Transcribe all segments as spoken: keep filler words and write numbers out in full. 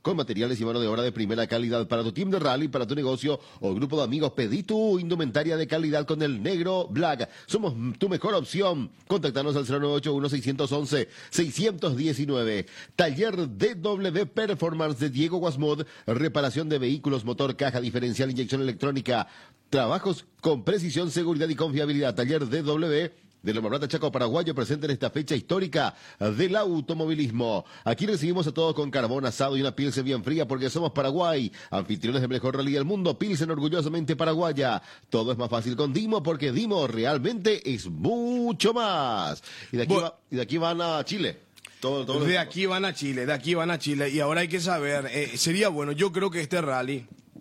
con materiales y mano de obra de primera calidad para tu team de rally, para tu negocio o grupo de amigos. Pedí tu indumentaria de calidad con el Negro Black. Somos tu mejor opción. Contactanos al cero nueve ocho uno, seis uno uno, seis uno nueve. Taller D W Performance de Diego Guasmod. Reparación de vehículos, motor, caja, diferencial, inyección electrónica. Trabajos con precisión, seguridad y confiabilidad. Taller D W de Loma Plata, Chaco Paraguayo, presente en esta fecha histórica del automovilismo. Aquí recibimos a todos con carbón asado y una pilsen bien fría porque somos Paraguay, anfitriones del mejor rally del mundo, pilsen orgullosamente paraguaya. Todo es más fácil con Dimo porque Dimo realmente es mucho más. Y de aquí, bueno, va, y de aquí van a Chile. Todo, todo de aquí van a Chile, de aquí van a Chile. Y ahora hay que saber, eh, sería bueno, yo creo que este rally,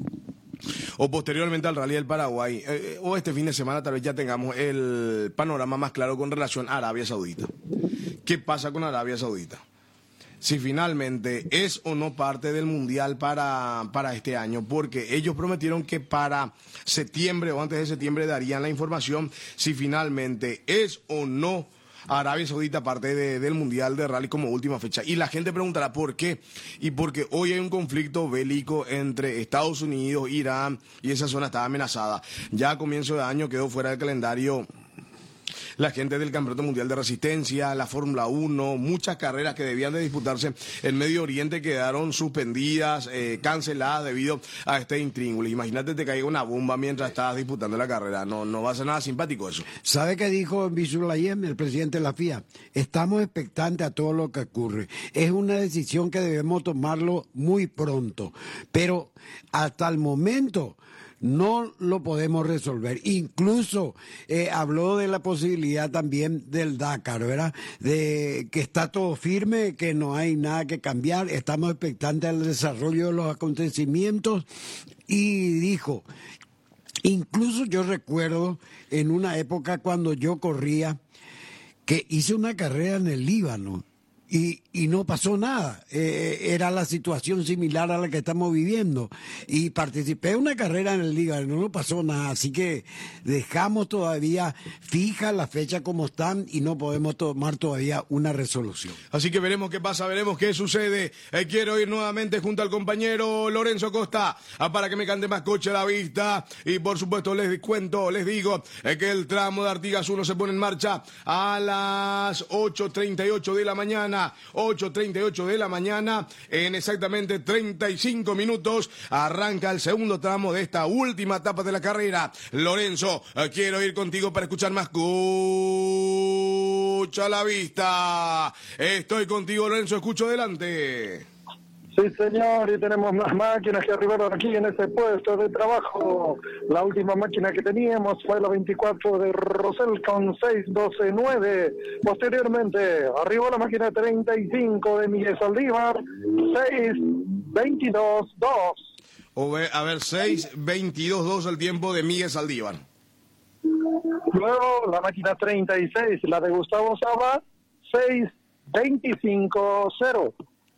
o posteriormente al Rally del Paraguay, eh, o este fin de semana tal vez ya tengamos el panorama más claro con relación a Arabia Saudita. ¿Qué pasa con Arabia Saudita? Si finalmente es o no parte del Mundial para, para este año, porque ellos prometieron que para septiembre o antes de septiembre darían la información si finalmente es o no Arabia Saudita parte de, del Mundial de Rally como última fecha. Y la gente preguntará por qué. Y porque hoy hay un conflicto bélico entre Estados Unidos, Irán, y esa zona está amenazada. Ya a comienzo de año quedó fuera del calendario la gente del Campeonato Mundial de Resistencia, la Fórmula uno, muchas carreras que debían de disputarse en Medio Oriente quedaron suspendidas, eh, canceladas debido a este intríngulis. Imagínate te caiga una bomba mientras estás disputando la carrera, no, no va a ser nada simpático eso. ¿Sabe qué dijo Bisulayem, el presidente de la F I A? Estamos expectantes a todo lo que ocurre. Es una decisión que debemos tomarlo muy pronto, pero hasta el momento no lo podemos resolver. Incluso eh, habló de la posibilidad también del Dakar, ¿verdad? De que está todo firme, que no hay nada que cambiar. Estamos expectantes al desarrollo de los acontecimientos. Y dijo, incluso yo recuerdo en una época cuando yo corría, que hice una carrera en el Líbano. Y, y no pasó nada, eh, era la situación similar a la que estamos viviendo y participé en una carrera en el Líbano, no pasó nada, así que dejamos todavía fija la fecha como están y no podemos tomar todavía una resolución. Así que veremos qué pasa, veremos qué sucede. Eh, quiero ir nuevamente junto al compañero Lorenzo Costa ah, para que me cante más Coche a la Vista y por supuesto les cuento, les digo eh, que el tramo de Artigas uno se pone en marcha a las ocho treinta y ocho de la mañana. ocho treinta y ocho de la mañana, en exactamente treinta y cinco minutos, arranca el segundo tramo de esta última etapa de la carrera. Lorenzo, quiero ir contigo para escuchar más Escucha la Vista. Estoy contigo, Lorenzo, escucho adelante. Sí, señor, y tenemos más máquinas que arribaron aquí en ese puesto de trabajo. La última máquina que teníamos fue la veinticuatro de Rosell con seis doce nueve. Posteriormente, arribó la máquina treinta y cinco de Miguel Saldívar, seis veintidós dos. A ver, seis veintidós dos el tiempo de Miguel Saldívar. Luego, la máquina treinta y seis, la de Gustavo Saba, seis veinticinco cero.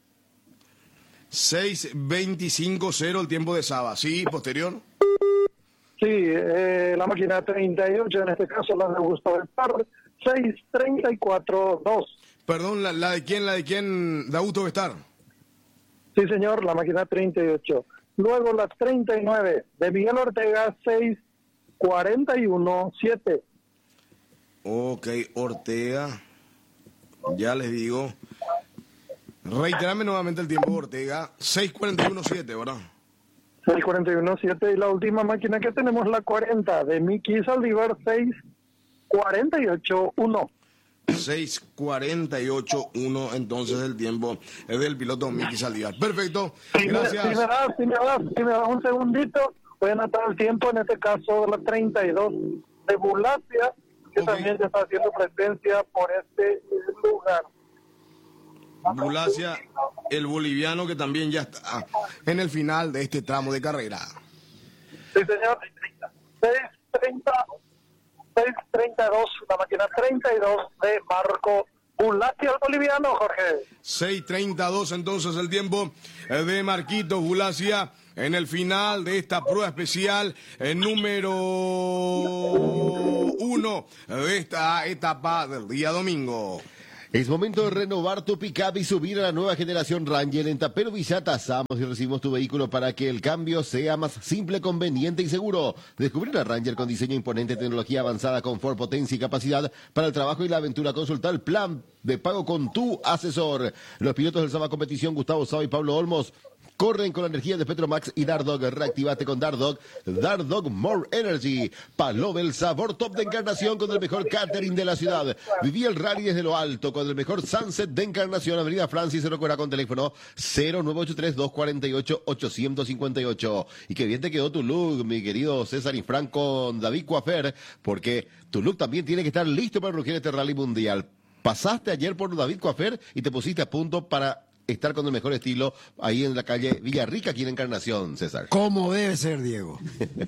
seis veinticinco cero el tiempo de Saba. ¿Sí? ¿Posterior? Sí, eh, la máquina treinta y ocho, en este caso la de Gustavo Vestar, seis treinta y cuatro dos. Perdón, ¿la, la de quién? ¿La de quién? ¿De Auto Vestar? Sí, señor, la máquina treinta y ocho. Luego la treinta y nueve de Miguel Ortega, seis cuarenta y uno siete. Ok, Ortega. Ya les digo. Reiterame nuevamente el tiempo, Ortega. seis cuarenta y uno siete, ¿verdad? seis cuarenta y uno siete. Y la última máquina que tenemos, la cuarenta de Miki Saldívar, seis cuarenta y ocho uno. seis cuarenta y ocho uno, entonces el tiempo es del piloto Miki Saldívar. Perfecto, si gracias. Me, si, me das, si, me das, si me das un segundito, voy a anotar el tiempo, en este caso de la treinta y dos de Bulacia, que okay, también ya está haciendo presencia por este lugar. Bulacia, el boliviano que también ya está en el final de este tramo de carrera. Sí, señor. seis treinta, seis treinta y dos, la máquina treinta y dos de Marco Bulacia, el boliviano, Jorge. seis treinta y dos entonces el tiempo de Marquito Bulacia en el final de esta prueba especial, el número uno de esta etapa del día domingo. Es momento de renovar tu pickup y subir a la nueva generación Ranger. En Tapero Villa tasamos y recibimos tu vehículo para que el cambio sea más simple, conveniente y seguro. Descubrir una Ranger con diseño imponente, tecnología avanzada, confort, potencia y capacidad para el trabajo y la aventura. Consulta el plan de pago con tu asesor. Los pilotos del Saba Competición, Gustavo Saba y Pablo Olmos, corren con la energía de Petromax y Dardog. Reactivate con Dardog. Dardog More Energy. Palove, el sabor top de Encarnación con el mejor catering de la ciudad. Viví el rally desde lo alto con el mejor sunset de Encarnación. Avenida Francis Rocora con teléfono cero nueve ocho tres, dos cuatro ocho, ocho cinco ocho. Y qué bien te quedó tu look, mi querido César y Fran, con David Coafer, porque tu look también tiene que estar listo para rugir este rally mundial. Pasaste ayer por David Coafer y te pusiste a punto para estar con el mejor estilo ahí en la calle Villarrica, aquí en Encarnación, César. Como debe ser, Diego.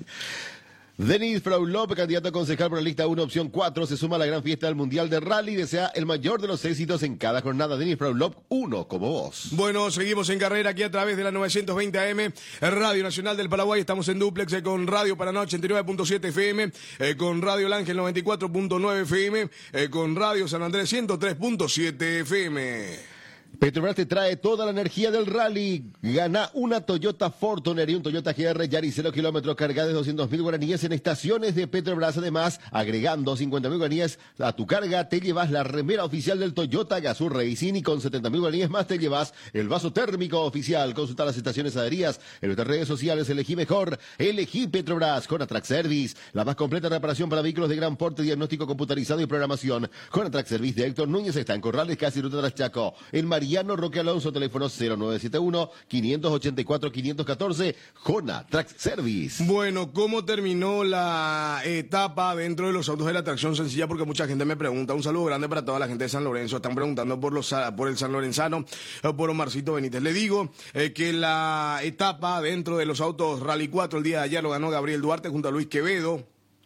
Denis Fraulop, candidato a concejal por la lista uno, opción cuatro, se suma a la gran fiesta del Mundial de Rally y desea el mayor de los éxitos en cada jornada. Denis Fraulop, uno como vos. Bueno, seguimos en carrera aquí a través de la novecientos veinte A M, Radio Nacional del Paraguay. Estamos en duplex eh, con Radio Paraná ochenta y nueve punto siete F M, eh, con Radio El Ángel noventa y cuatro punto nueve F M, eh, con Radio San Andrés ciento tres punto siete F M. Petrobras te trae toda la energía del rally. Gana una Toyota Fortuner y un Toyota G R Yaris cero kilómetros cargadas de doscientos mil guaraníes en estaciones de Petrobras. Además, agregando cincuenta mil guaraníes a tu carga, te llevas la remera oficial del Toyota Gazoo Racing y con setenta mil guaraníes más te llevas el vaso térmico oficial. Consulta las estaciones adheridas en nuestras redes sociales. Elegí mejor, elegí Petrobras. Conatrack Service, la más completa reparación para vehículos de gran porte, diagnóstico computarizado y programación. Conatrack Service de Héctor Núñez está en Corrales, casi ruta tras Chaco. En Mariano Roque Alonso, teléfono cero nueve siete uno, cinco ocho cuatro, cinco uno cuatro, Jona Track Service. Bueno, ¿cómo terminó la etapa dentro de los autos de la tracción sencilla? Porque mucha gente me pregunta. Un saludo grande para toda la gente de San Lorenzo. Están preguntando por los por el San Lorenzano, por Omarcito Benítez. Le digo eh, que la etapa dentro de los autos Rally cuatro el día de ayer lo ganó Gabriel Duarte junto a Luis Quevedo.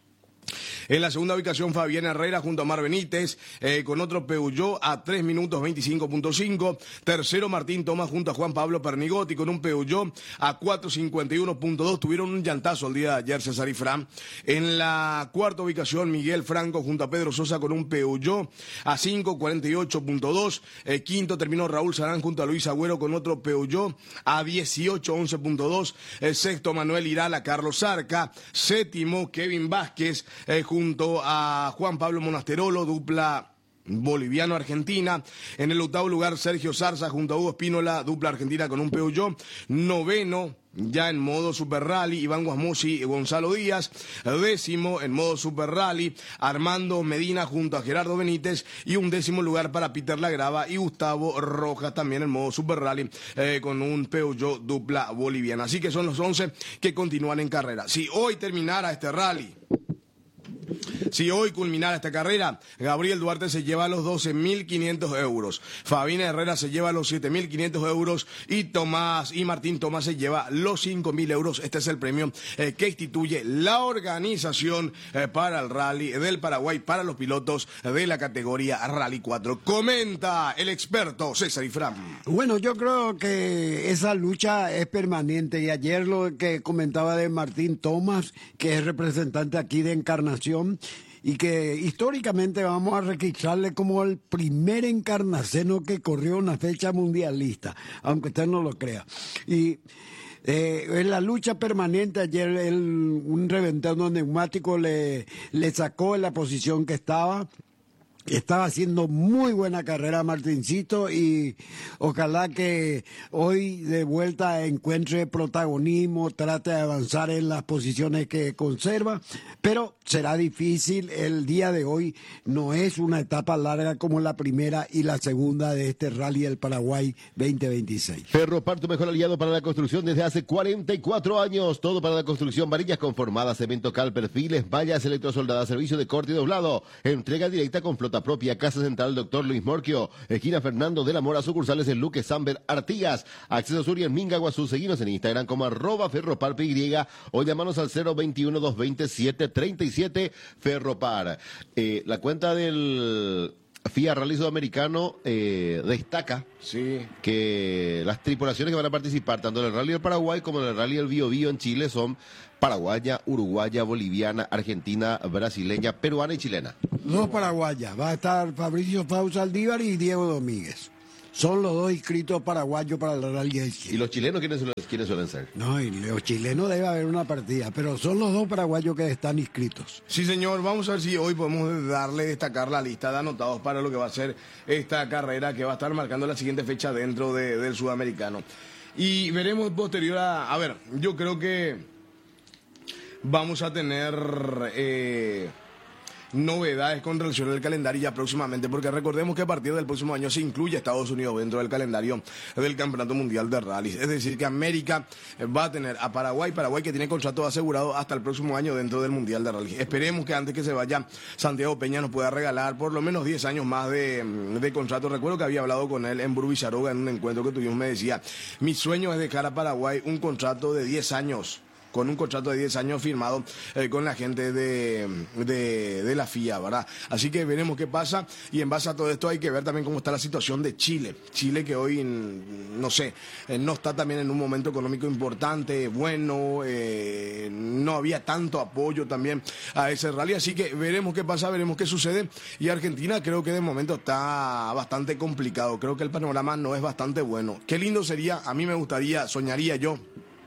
En la segunda ubicación, Fabián Herrera junto a Mar Benítez, eh, con otro Peugeot a tres minutos veinticinco punto cinco. Tercero, Martín Tomás junto a Juan Pablo Pernigotti con un Peugeot a cuatro cincuenta y uno punto dos. Tuvieron un llantazo el día de ayer, César y Fran. En la cuarta ubicación, Miguel Franco junto a Pedro Sosa con un Peugeot a cinco cuarenta y ocho punto dos. Eh, quinto terminó Raúl Sarán junto a Luis Agüero con otro Peugeot a dieciocho once punto dos. El sexto, Manuel Irala, Carlos Zarca. Séptimo, Kevin Vázquez eh, junto a Juan Pablo Monasterolo, dupla boliviano-argentina. En el octavo lugar, Sergio Zarza junto a Hugo Espínola, dupla argentina con un Peugeot. Noveno, ya en modo Super Rally, Iván Guasmosi y Gonzalo Díaz. Décimo, en modo Super Rally, Armando Medina junto a Gerardo Benítez. Y un décimo lugar para Peter Lagrava y Gustavo Rojas, también en modo Super Rally, eh, con un Peugeot dupla boliviana. Así que son los once que continúan en carrera. Si hoy terminara este rally, si hoy culminara esta carrera, Gabriel Duarte se lleva los doce mil quinientos euros, Fabián Herrera se lleva los siete mil quinientos euros y Tomás y Martín Tomás se lleva los cinco mil euros. Este es el premio eh, que instituye la organización eh, para el Rally del Paraguay para los pilotos de la categoría Rally cuatro. Comenta el experto César Ifram. Bueno, yo creo que esa lucha es permanente y ayer lo que comentaba de Martín Tomás, que es representante aquí de Encarnación, y que históricamente vamos a registrarle como el primer encarnaceno que corrió una fecha mundialista, aunque usted no lo crea. Y eh, en la lucha permanente, ayer el, un reventado neumático le, le sacó en la posición que estaba. Estaba haciendo muy buena carrera Martincito y ojalá que hoy de vuelta encuentre protagonismo, trate de avanzar en las posiciones que conserva, pero será difícil. El día de hoy no es una etapa larga como la primera y la segunda de este Rally del Paraguay veinte veintiséis. Ferropar, tu mejor aliado para la construcción desde hace cuarenta y cuatro años. Todo para la construcción, varillas conformadas, cemento cal, perfiles, vallas electrosoldadas, servicio de corte y doblado, entrega directa con flota propia. Casa Central Doctor Luis Morquio, esquina Fernando de la Mora, sucursales en Luque, Samber, Artigas, Acceso Sur y en Minga, Guazú. Seguinos en Instagram como arroba Ferropar P Y o llamanos al cero veintiuno, doscientos veintisiete, treinta y siete Ferropar. Eh, la cuenta del F I A Rally Sudamericano eh, destaca Sí. que las tripulaciones que van a participar tanto en el Rally del Paraguay como en el Rally del Biobío en Chile son paraguaya, uruguaya, boliviana, argentina, brasileña, peruana y chilena. Dos paraguayas. Va a estar Fabricio Fausto Aldívar y Diego Domínguez. Son los dos inscritos paraguayos para el Rally de ¿Y Chile. los chilenos quiénes suelen, quiénes suelen ser? No, y los chilenos debe haber una partida, pero son los dos paraguayos que están inscritos. Sí, señor. Vamos a ver si hoy podemos darle, destacar la lista de anotados para lo que va a ser esta carrera que va a estar marcando la siguiente fecha dentro de, del sudamericano. Y veremos posterior a... A ver, yo creo que vamos a tener... Eh, novedades con relación al calendario ya próximamente, porque recordemos que a partir del próximo año se incluye a Estados Unidos dentro del calendario del Campeonato Mundial de Rally. Es decir, que América va a tener a Paraguay, Paraguay que tiene contrato asegurado hasta el próximo año dentro del Mundial de Rally. Esperemos que antes que se vaya Santiago Peña nos pueda regalar por lo menos diez años más de, de contrato. Recuerdo que había hablado con él en Burbicharoga en un encuentro que tuvimos, me decía, mi sueño es dejar a Paraguay un contrato de diez años. Con un contrato de diez años firmado eh, con la gente de, de, de la F I A, ¿verdad? Así que veremos qué pasa y en base a todo esto hay que ver también cómo está la situación de Chile. Chile que hoy, no sé, eh, no está también en un momento económico importante, bueno, eh, no había tanto apoyo también a ese rally, así que veremos qué pasa, veremos qué sucede. Y Argentina creo que de momento está bastante complicado, creo que el panorama no es bastante bueno. Qué lindo sería, a mí me gustaría, soñaría yo,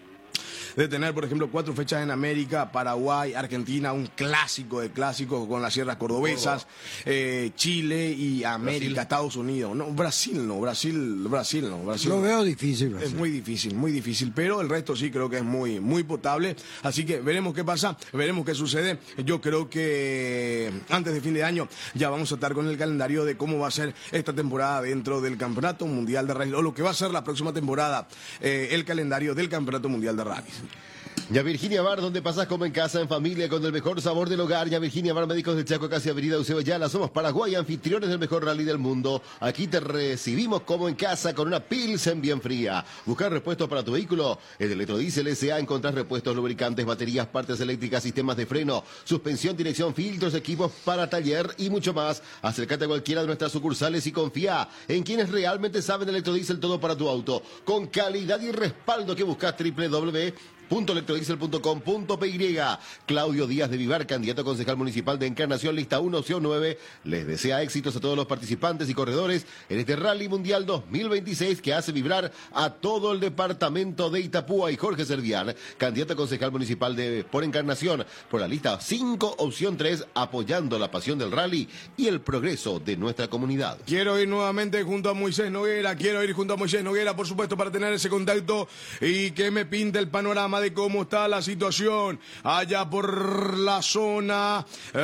de tener, por ejemplo, cuatro fechas en América, Paraguay, Argentina, un clásico de clásicos con las sierras cordobesas, eh, Chile y América, Brasil. Estados Unidos. No, Brasil no, Brasil, Brasil no, Brasil. Lo no. veo difícil, Brasil. Es muy difícil, muy difícil, pero el resto sí creo que es muy, muy potable. Así que veremos qué pasa, veremos qué sucede. Yo creo que antes de fin de año ya vamos a estar con el calendario de cómo va a ser esta temporada dentro del Campeonato Mundial de Rally, o lo que va a ser la próxima temporada, eh, el calendario del Campeonato Mundial de Rally. Ya Virginia Bar, donde pasas como en casa, en familia, con el mejor sabor del hogar. Ya Virginia Bar, Médicos del Chaco, casi Avenida Eusebio Ayala. Somos Paraguay, anfitriones del mejor rally del mundo. Aquí te recibimos como en casa con una Pilsen bien fría. Buscar repuestos para tu vehículo. En Electrodiesel S A encontrás repuestos, lubricantes, baterías, partes eléctricas, sistemas de freno, suspensión, dirección, filtros, equipos para taller y mucho más. Acércate a cualquiera de nuestras sucursales y confía en quienes realmente saben Electrodiesel, todo para tu auto. Con calidad y respaldo que buscas doble u doble u doble u punto electrodiesel punto com punto p y. Claudio Díaz de Vivar, candidato a concejal municipal de Encarnación, lista uno, opción nueve, les desea éxitos a todos los participantes y corredores en este Rally Mundial dos mil veintiséis que hace vibrar a todo el departamento de Itapúa. Y Jorge Servián, candidato a concejal municipal de por Encarnación, por la lista cinco, opción tres, apoyando la pasión del rally y el progreso de nuestra comunidad. Quiero ir nuevamente junto a Moisés Noguera, quiero ir junto a Moisés Noguera, por supuesto, para tener ese contacto y que me pinte el panorama de cómo está la situación allá por la zona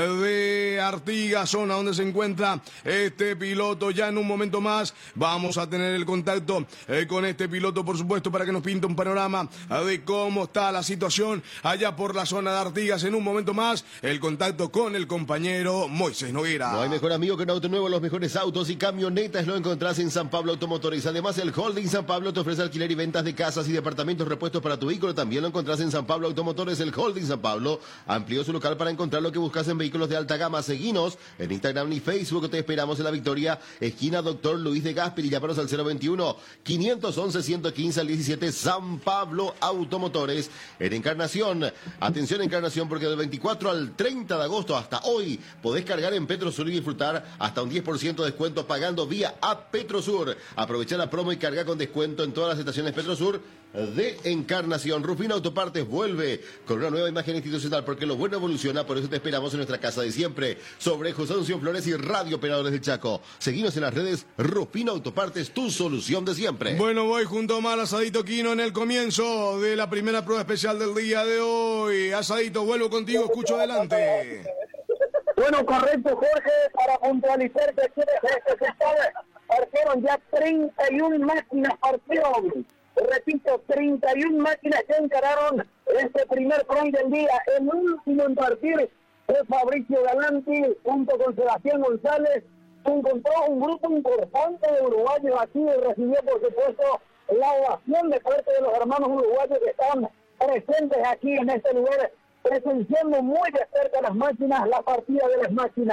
de Artigas, zona donde se encuentra este piloto. Ya en un momento más vamos a tener el contacto eh, con este piloto, por supuesto, para que nos pinte un panorama de cómo está la situación allá por la zona de Artigas. En un momento más el contacto con el compañero Moisés Noguera. No hay mejor amigo que un auto nuevo. Los mejores autos y camionetas lo encontrás en San Pablo Automotores. Además, el Holding San Pablo te ofrece alquiler y ventas de casas y departamentos, repuestos para tu vehículo. También lo encontrás en San Pablo Automotores. El Holding San Pablo amplió su local para encontrar lo que buscas en vehículos de alta gama. Seguinos en Instagram y Facebook. Te esperamos en La Victoria, esquina Doctor Luis de Gasperi. Llámanos al cero veintiuno, quinientos once, ciento quince al diecisiete. San Pablo Automotores en Encarnación. Atención Encarnación, porque del veinticuatro al treinta de agosto hasta hoy podés cargar en Petrosur y disfrutar hasta un diez por ciento de descuento pagando vía App Petrosur. Aprovecha la promo y carga con descuento en todas las estaciones Petrosur de Encarnación. Rufino Autopartes vuelve con una nueva imagen institucional, porque lo bueno evoluciona. Por eso te esperamos en nuestra casa de siempre, sobre José Anuncio Flores y Radio Operadores del Chaco. Seguinos en las redes. Rufino Autopartes, tu solución de siempre. Bueno, voy junto a Mar Asadito Quino en el comienzo de la primera prueba especial del día de hoy. Asadito, vuelvo contigo, escucho adelante. Bueno, correcto, Jorge, para puntualizar que se partieron ya treinta y una máquinas, partieron. Repito, treinta y una máquinas que encararon este primer front del día. El último en partir fue Fabricio Galanti, junto con Sebastián González. Encontró un grupo importante de uruguayos aquí y recibió, por supuesto, la ovación de parte de los hermanos uruguayos que estaban presentes aquí en este lugar, presenciando muy de cerca las máquinas, la partida de las máquinas.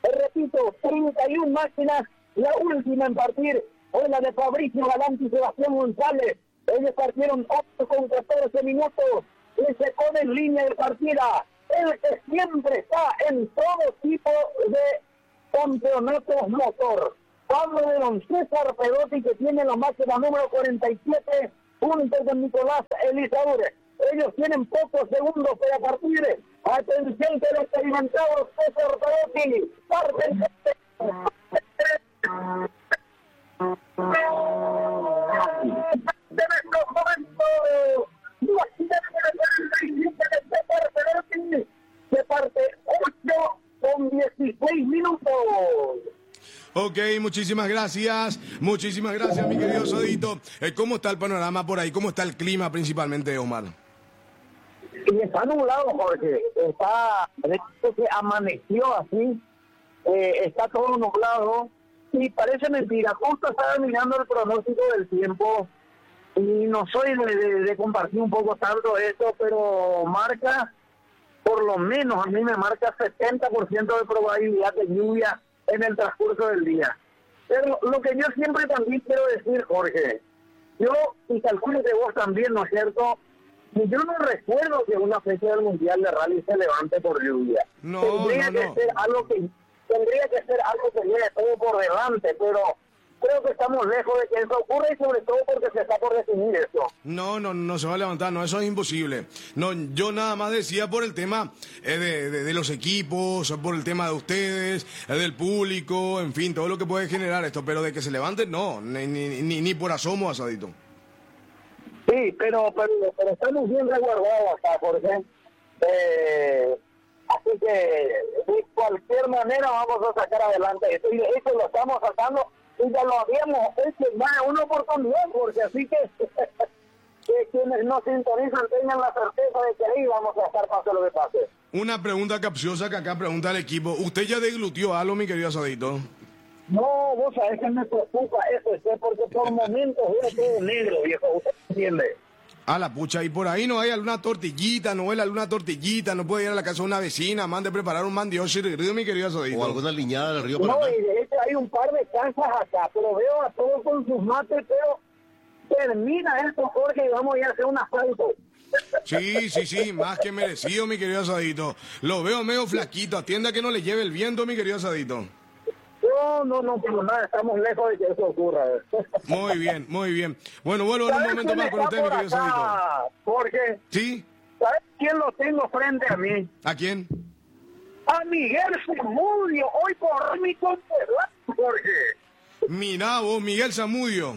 repito, treinta y una máquinas, la última en partir fue la de Fabricio Galante y Sebastián González. Ellos partieron ocho con catorce minutos y se pone en línea de partida. El que siempre está en todo tipo de campeonatos motor. Pablo de Don César Pedotti, que tiene la máquina número cuarenta y siete, junto con Nicolás Elizabeth. Ellos tienen pocos segundos para partir. Atención que el experimentado César Pedotti parte el... de nuestros momentos. Se parte ocho con dieciséis minutos. Ok, muchísimas gracias, muchísimas gracias, mi querido Sadito. Eh, ¿Cómo está el panorama por ahí? ¿Cómo está el clima principalmente, Omar? Y está nublado, Jorge. Está, que amaneció así, eh, está todo nublado y parece mentira. Justo estaba mirando el pronóstico del tiempo y no soy de, de, de compartir un poco tanto esto, pero marca, por lo menos a mí me marca setenta por ciento de probabilidad de lluvia en el transcurso del día. Pero lo que yo siempre también quiero decir, Jorge, yo, y calculo que vos también, ¿no es cierto?, yo no recuerdo que una fecha del Mundial de Rally se levante por lluvia. No, tendría no, que no. ser algo que tendría que ser algo que lleve todo por delante, pero creo que estamos lejos de que eso ocurra y sobre todo porque se está por definir eso. No, no, no se va a levantar, no, eso es imposible. No, yo nada más decía por el tema eh, de, de, de los equipos, por el tema de ustedes, eh, del público, en fin, todo lo que puede generar esto, pero de que se levante, no, ni, ni, ni, ni por asomo, Asadito. Sí, pero, pero, pero estamos bien resguardados acá, por ejemplo. Eh, así que de cualquier manera vamos a sacar adelante esto. Y de hecho lo estamos sacando y ya lo habíamos hecho más de una oportunidad, porque así que, que quienes nos sintonizan tengan la certeza de que ahí vamos a estar pase lo que pase. Una pregunta capciosa que acá pregunta el equipo. ¿Usted ya deglutió algo, mi querido Asadito? No, vos sabés que me preocupa eso, ¿sí? Porque por momentos veo todo negro, viejo, ¿usted entiende? A la pucha, y por ahí no hay alguna tortillita, no huele alguna tortillita, no puede ir a la casa de una vecina, mande preparar un mandioshi, mi querido Asadito. O alguna liñada del río No, Paraná. y de hecho hay un par de casas acá, pero veo a todos con sus mates, pero termina esto, Jorge, y vamos a ir a hacer un asfalto. Sí, sí, sí, más que merecido, mi querido Asadito. Lo veo medio flaquito, atienda que no le lleve el viento, mi querido Asadito. No, no, no, pero nada, estamos lejos de que eso ocurra. Muy bien, muy bien. Bueno, vuelvo en un ¿Sabes momento quién más con está usted, mi por querido Asadito. acá, Jorge? ¿Sí? ¿Sabes quién lo tengo frente a mí? ¿A quién? A Miguel Zamudio, hoy por mi conterrado, Jorge. Mirá vos, Miguel Zamudio.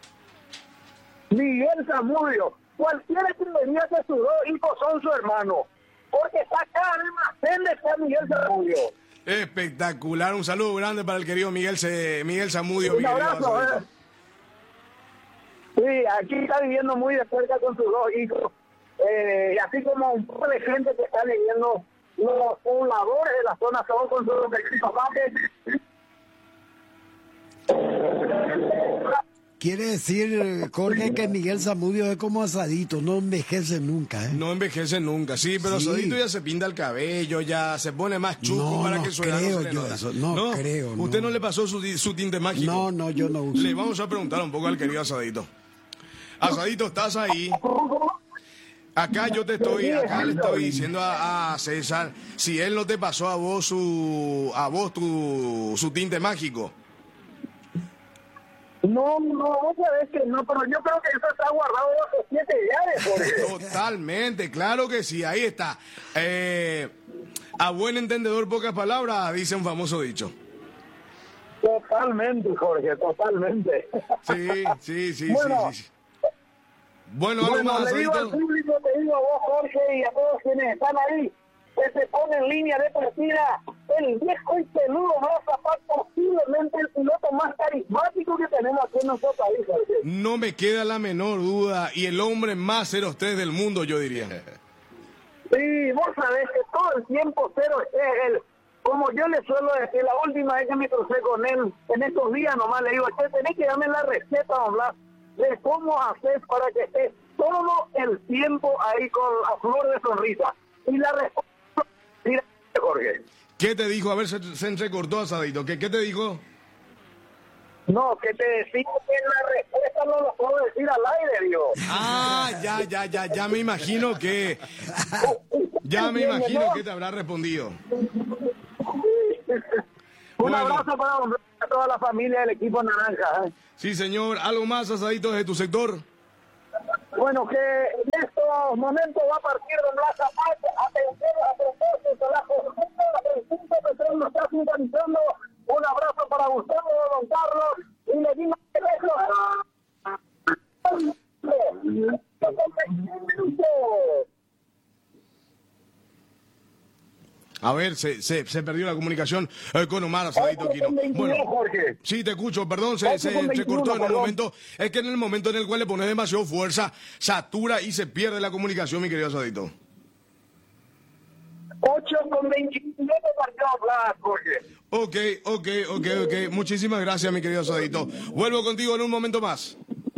Miguel Zamudio. Cualquiera que me diga que sus dos hijos son su hermano. Porque está acá en el almacén de está Miguel Zamudio. Espectacular, un saludo grande para el querido Miguel C- Miguel Zamudio. Un mi querido abrazo, Asadito. ¿eh? Sí, aquí está viviendo muy de cerca con sus dos hijos. Eh, así como un poco de gente que está leyendo los pobladores de la zona son con sus respectivos mates. Quiere decir, Jorge, que Miguel Zamudio es como Asadito, no envejece nunca, ¿eh? No envejece nunca, sí, pero Sí. Asadito ya se pinta el cabello, ya se pone más chuco No, para no que su edad no creo se le yo nota. eso, no creo, ¿Usted no. no le pasó su, su tinte mágico? No, no, yo no uso. Le vamos a preguntar un poco al querido Asadito. Asadito, ¿estás ahí? Acá yo te estoy, acá le estoy diciendo a, a César si él no te pasó a vos su, a vos tu, su tinte mágico. No, no, vos sabés que no, pero yo creo que eso está guardado bajo siete llaves, Jorge. Totalmente, claro que sí, ahí está. Eh, a buen entendedor, pocas palabras, dice un famoso dicho. Totalmente, Jorge, totalmente. Sí, sí, sí, Bueno. sí, sí, sí. Bueno, algo Bueno, más, le digo al Asadito. público, te digo a vos, Jorge, y a todos quienes están ahí, que se pone en línea de partida el viejo y peludo Mazapán, posiblemente el piloto más carismático que tenemos aquí en nuestro país, Jorge. No me queda la menor duda, y el hombre más cero tres del mundo, yo diría. Sí, vos sabés que todo el tiempo cero es él. Como yo le suelo decir, la última vez que me crucé con él, en estos días nomás le digo, che, tenés que darme la receta, don Blas, de cómo haces para que estés todo el tiempo ahí con la flor de sonrisa. Y la respuesta, mira, Jorge. ¿Qué te dijo? A ver, se, se entrecortó, Asadito. ¿Qué, ¿Qué te dijo? No, que te decía que la respuesta no lo puedo decir al aire, Dios. Ah, ya, ya, ya, ya me imagino que... Ya me imagino que te habrá respondido. Un Bueno. abrazo para toda la familia del equipo naranja. ¿eh? Sí, señor. ¿Algo más, Asadito, desde tu sector? Bueno, que en estos momentos va a partir de Plaza Paz. Atención a propósito, la jornada del punto Petrol lo está sintonizando. Un abrazo para Gustavo, don Carlos, y le dimos que A ver, se, se, se perdió la comunicación eh, con Omar Asadito Quino. Bueno, sí, te escucho, perdón, se, se entrecortó en el momento. Es que en el momento en el cual le pones demasiado fuerza, satura y se pierde la comunicación, mi querido Asadito. ocho con veintinueve partidos más, Jorge. Ok, ok, ok, ok. Muchísimas gracias, mi querido Asadito. Vuelvo contigo en un momento más.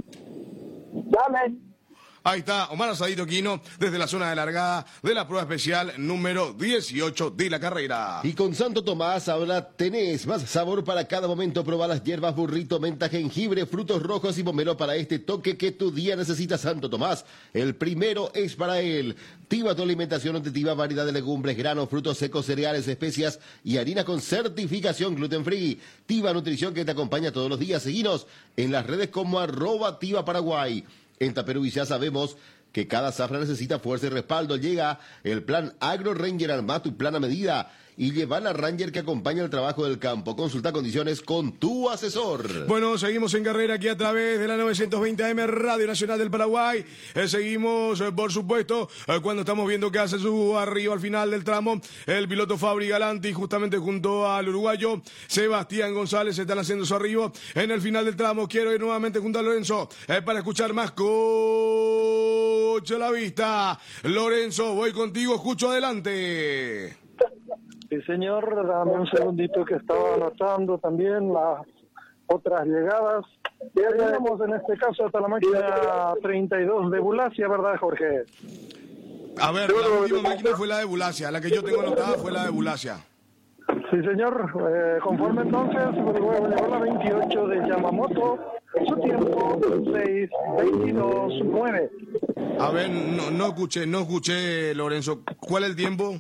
Dame. Ahí está, Omar Asadito Quino, desde la zona de largada de la prueba especial número dieciocho de la carrera. Y con Santo Tomás ahora tenés más sabor para cada momento. Probá las hierbas burrito, menta, jengibre, frutos rojos y pomelo para este toque que tu día necesita. Santo Tomás, el primero es para él. Tiva, tu alimentación nutritiva, variedad de legumbres, granos, frutos secos, cereales, especias y harina con certificación gluten free. Tiva Nutrición, que te acompaña todos los días. Seguinos en las redes como arroba Tiva Paraguay. En Taperú ya sabemos que cada zafra necesita fuerza y respaldo. Llega el plan Agro Ranger Armá, tu plan a medida. Y lleva la Ranger que acompaña el trabajo del campo. Consulta condiciones con tu asesor. Bueno, seguimos en carrera aquí a través de la novecientos veinte A M Radio Nacional del Paraguay. Eh, seguimos, eh, por supuesto, eh, cuando estamos viendo que hace su arribo al final del tramo el piloto Fabri Galanti, justamente junto al uruguayo Sebastián González, están haciendo su arribo en el final del tramo. Quiero ir nuevamente junto a Lorenzo eh, para escuchar más Coche a la Vista. Lorenzo, voy contigo, escucho adelante. Sí, señor, dame un segundito que estaba anotando también las otras llegadas. Llegamos en este caso hasta la máquina treinta y dos de Bulacia, ¿verdad, Jorge? A ver, la última máquina fue la de Bulacia, la que yo tengo anotada fue la de Bulacia. Sí, señor, eh, conforme entonces, luego llegó la veintiocho de Yamamoto, su tiempo seis veintidós nueve. A ver, no, no escuché, no escuché, Lorenzo. ¿Cuál es el tiempo?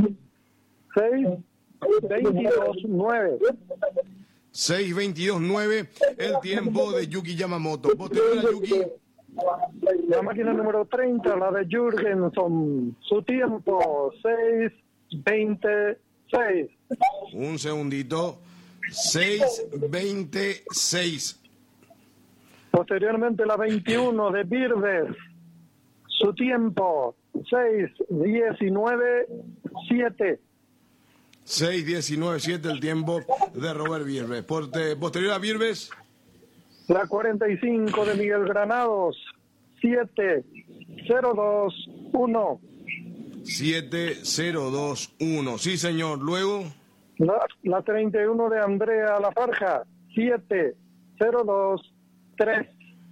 seis veintidós nueve. seis veintidós nueve, el tiempo de Yuki Yamamoto. Posterior a Yuki. La máquina número treinta, la de Jürgenson, su tiempo seis veintiséis. Un segundito. seis veintiséis. Posteriormente la veintiuno de Birdes, su tiempo seis diecinueve siete. seis diecinueve siete, el tiempo de Robert Birbes. Posterior a Birbes. La cuarenta y cinco de Miguel Granados, siete cero dos uno. siete cero dos uno. Sí, señor. Luego. La, la treinta y uno de Andrea Lafarja, siete cero dos tres.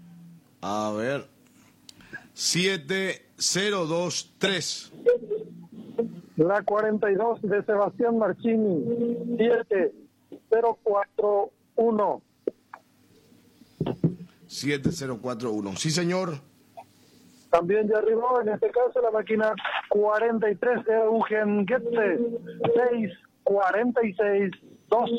A ver. siete cero dos tres. La cuarenta y dos de Sebastián Marchini, siete cero cuatro uno. siete cero cuatro uno. Sí, señor. También ya arribó, en este caso, la máquina cuarenta y tres de Eugen Goetze, seis cuarenta y seis dos.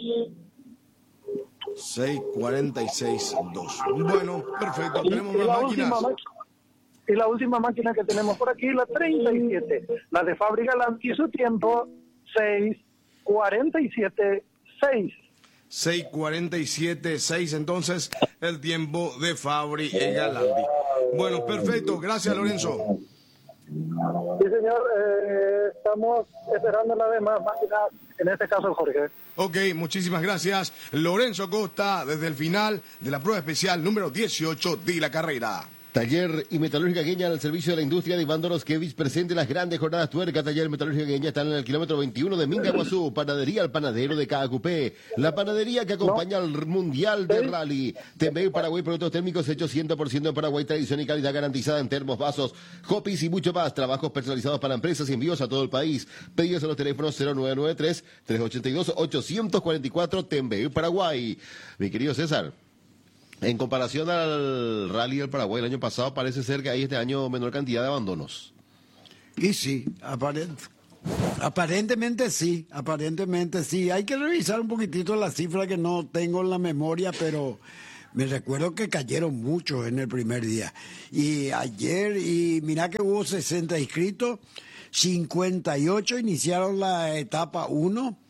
seis cuarenta y seis dos. Bueno, perfecto. Y, Tenemos y más la máquinas. última, y la última máquina que tenemos por aquí, la treinta y siete, la de Fabri Galanti, su tiempo seis cuarenta y siete seis. seis cuarenta y siete seis, entonces, el tiempo de Fabri y Galanti. Bueno, perfecto. Gracias, Lorenzo. Sí, señor. Eh, estamos esperando las demás máquinas, en este caso, Jorge. Ok, muchísimas gracias. Lorenzo Costa, desde el final de la prueba especial número dieciocho de la carrera. Taller y Metalúrgica Gueña al servicio de la industria de Iván Doroskevich presente las grandes jornadas tuerca. Taller y Metalúrgica Gueña están en el kilómetro veintiuno de Mingaguazú. Panadería al panadero de Caacupé. La panadería que acompaña al Mundial de Rally. Tembey Paraguay, productos térmicos hechos cien por ciento en Paraguay. Tradición y calidad garantizada en termos, vasos, hopis y mucho más. Trabajos personalizados para empresas y envíos a todo el país. Pedidos a los teléfonos cero nueve nueve tres, tres ocho dos, ocho cuatro cuatro. Tembey Paraguay. Mi querido César, en comparación al Rally del Paraguay el año pasado, parece ser que hay este año menor cantidad de abandonos. Y sí, aparent, aparentemente sí, aparentemente sí. Hay que revisar un poquitito la cifra que no tengo en la memoria, pero me recuerdo que cayeron muchos en el primer día. Y ayer, y mirá que hubo sesenta inscritos, cincuenta y ocho iniciaron la etapa uno.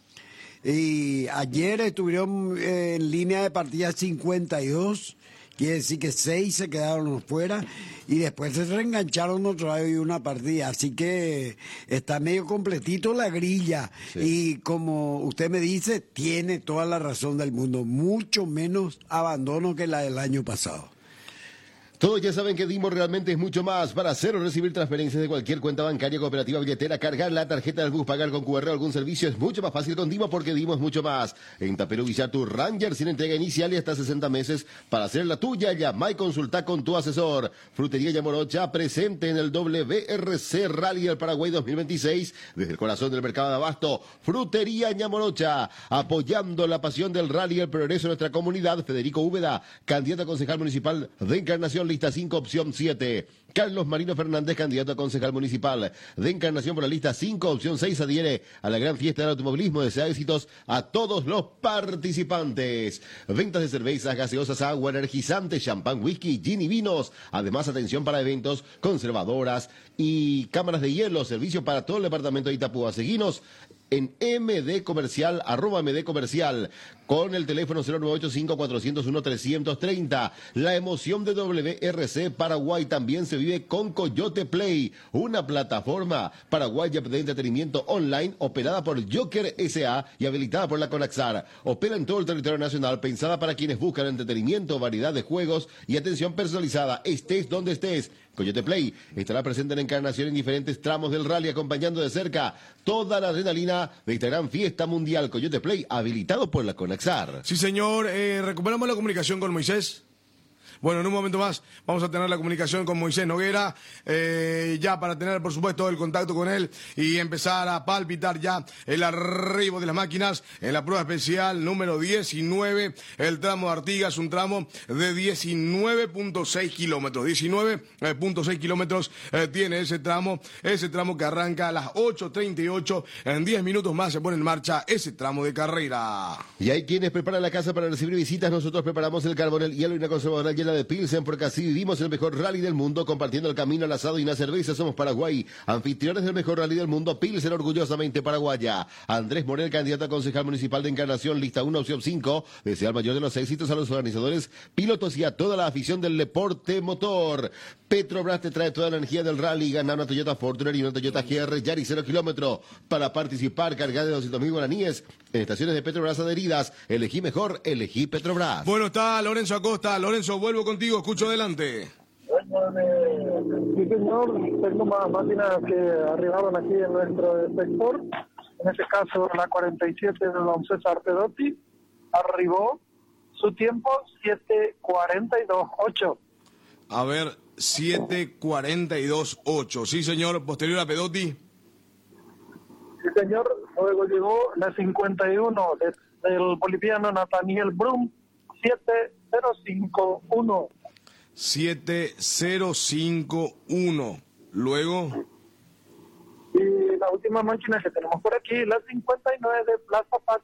Y ayer estuvieron eh, en línea de partida cincuenta y dos, quiere decir que seis se quedaron fuera y después se reengancharon otra vez una partida, así que está medio completito la grilla. Sí. Y como usted me dice, tiene toda la razón del mundo, mucho menos abandono que la del año pasado. Todos ya saben que Dimos realmente es mucho más. Para hacer o recibir transferencias de cualquier cuenta bancaria, cooperativa, billetera, cargar la tarjeta del bus, pagar con cu erre o algún servicio es mucho más fácil con Dimos porque Dimos es mucho más. En Taperú, Villar, tu Ranger sin entrega inicial y hasta sesenta meses para hacer la tuya. Llama y consulta con tu asesor. Frutería Yamorocha presente en el W R C Rally del Paraguay dos mil veintiséis desde el corazón del mercado de abasto. Frutería Yamorocha, apoyando la pasión del rally y el progreso de nuestra comunidad. Federico Úbeda, candidato a concejal municipal de Encarnación, lista cinco, opción siete. Carlos Marino Fernández, candidato a concejal municipal de Encarnación por la lista cinco, opción seis, adhiere a la gran fiesta del automovilismo. Desea éxitos a todos los participantes. Ventas de cervezas, gaseosas, agua, energizantes, champán, whisky, gin y vinos. Además, atención para eventos, conservadoras y cámaras de hielo. Servicio para todo el departamento de Itapúa. Seguinos en M D Comercial, arroba M D Comercial, con el teléfono cero nueve ocho cinco, cuatro cero uno, tres tres cero. La emoción de W R C Paraguay también se vive con Coyote Play, una plataforma paraguaya de entretenimiento online operada por Joker S A y habilitada por la Conaxar. Opera en todo el territorio nacional, pensada para quienes buscan entretenimiento, variedad de juegos y atención personalizada, estés donde estés. Coyote Play estará presente en Encarnación en diferentes tramos del rally, acompañando de cerca toda la adrenalina de esta gran fiesta mundial. Coyote Play, habilitado por la Conaxar. Sí, señor. Eh, recuperamos la comunicación con Moisés. Bueno, en un momento más vamos a tener la comunicación con Moisés Noguera, eh, ya para tener, por supuesto, el contacto con él y empezar a palpitar ya el arribo de las máquinas en la prueba especial número diecinueve, el tramo de Artigas, un tramo de diecinueve punto seis kilómetros. diecinueve punto seis kilómetros eh, tiene ese tramo, ese tramo que arranca a las ocho treinta y ocho. En diez minutos más se pone en marcha ese tramo de carrera. Y hay quienes preparan la casa para recibir visitas. Nosotros preparamos el carbón, el hielo y una conservadora llena de Pilsen, porque así vivimos el mejor rally del mundo, compartiendo el camino al asado y una cerveza. Somos Paraguay, anfitriones del mejor rally del mundo. Pilsen, orgullosamente paraguaya. Andrés Morel, candidato a concejal municipal de Encarnación, lista uno, opción cinco. Desea el mayor de los éxitos a los organizadores, pilotos y a toda la afición del deporte motor. Petrobras te trae toda la energía del rally. Gana una Toyota Fortuner y una Toyota G R Yaris cero kilómetro. Para participar, carga de doscientos mil guaraníes en estaciones de Petrobras adheridas. Elegí mejor, elegí Petrobras. Bueno, está Lorenzo Acosta. Lorenzo, vuelvo contigo, escucho adelante. Sí, señor, tengo más máquinas que arribaron aquí en nuestro sector. En este caso, la cuarenta y siete de don César Pedotti arribó. Su tiempo, siete cuarenta y dos ocho. A ver, siete cuarenta y dos ocho. Sí, señor, posterior a Pedotti. Sí, señor. Luego llegó la cincuenta y uno de, del boliviano Nathaniel Brum, siete cero cinco uno. siete cero cinco uno. Luego. Y la última máquina que tenemos por aquí, la cincuenta y nueve de Plaza Paz,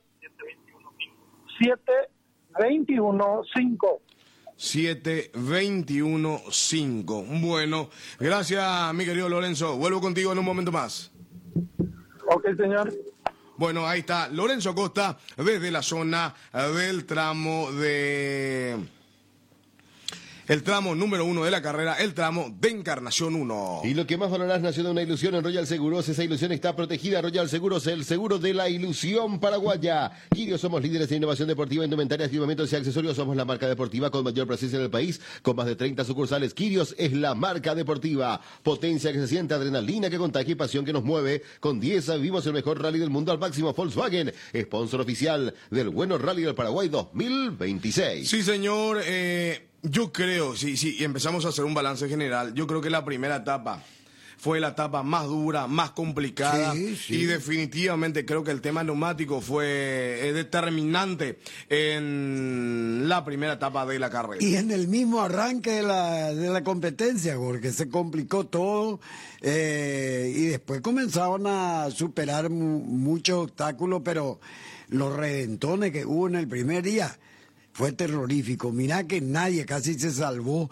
siete veintiuno cinco. siete veintiuno cinco. Bueno, gracias, mi querido Lorenzo. Vuelvo contigo en un momento más. Ok, señor. Bueno, ahí está Lorenzo Acosta desde la zona del tramo de El tramo número uno de la carrera, el tramo de Encarnación uno. Y lo que más valorás nació de una ilusión en Royal Seguros. Esa ilusión está protegida. Royal Seguros, el seguro de la ilusión paraguaya. Quirios, somos líderes en innovación deportiva, indumentaria, equipamientos y accesorios. Somos la marca deportiva con mayor presencia en el país, con más de treinta sucursales. Quirios es la marca deportiva. Potencia que se siente, adrenalina que contagia y pasión que nos mueve. Con diez vivimos el mejor rally del mundo al máximo. Volkswagen, sponsor oficial del Bueno Rally del Paraguay dos mil veintiséis. Sí, señor. Eh... Yo creo, sí, sí, y empezamos a hacer un balance general. Yo creo que la primera etapa fue la etapa más dura, más complicada. Sí, sí. Y definitivamente creo que el tema neumático fue eh, determinante en la primera etapa de la carrera. Y en el mismo arranque de la, de la competencia, porque se complicó todo eh, y después comenzaron a superar mu muchos obstáculos, pero los reventones que hubo en el primer día fue terrorífico. Mirá que nadie casi se salvó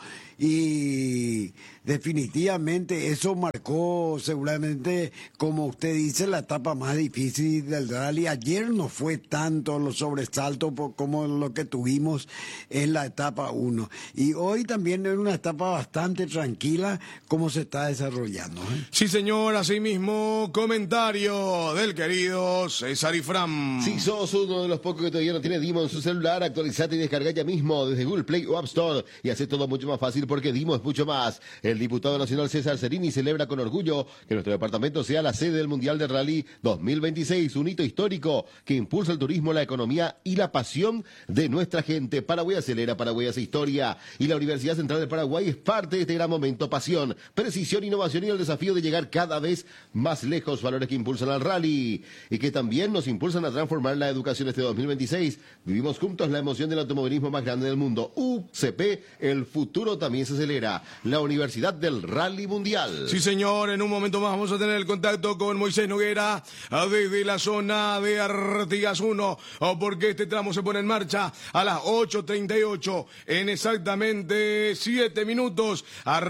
y definitivamente eso marcó seguramente, como usted dice, la etapa más difícil del rally. Ayer no fue tanto los sobresaltos como lo que tuvimos en la etapa uno. Y hoy también es una etapa bastante tranquila como se está desarrollando, ¿eh? Sí, señor, así mismo, comentario del querido César Ifram. Si sos uno de los pocos que todavía no tiene Dimo en su celular, actualizate y descarga ya mismo desde Google Play o App Store y hace todo mucho más fácil porque Dimo es mucho más. El diputado nacional César Cerini celebra con orgullo que nuestro departamento sea la sede del Mundial de Rally dos mil veintiséis, un hito histórico que impulsa el turismo, la economía y la pasión de nuestra gente. Paraguay acelera, Paraguay hace historia y la Universidad Central del Paraguay es parte de este gran momento. Pasión, precisión, innovación y el desafío de llegar cada vez más lejos, valores que impulsan al rally y que también nos impulsan a transformar la educación este dos mil veintiséis. Vivimos juntos la emoción del automovilismo más grande del mundo. U C P, el futuro también se acelera. La Universidad del Rally Mundial. Sí, señor, en un momento más vamos a tener el contacto con Moisés Noguera desde la zona de Artigas uno, porque este tramo se pone en marcha a las ocho treinta y ocho. En exactamente siete minutos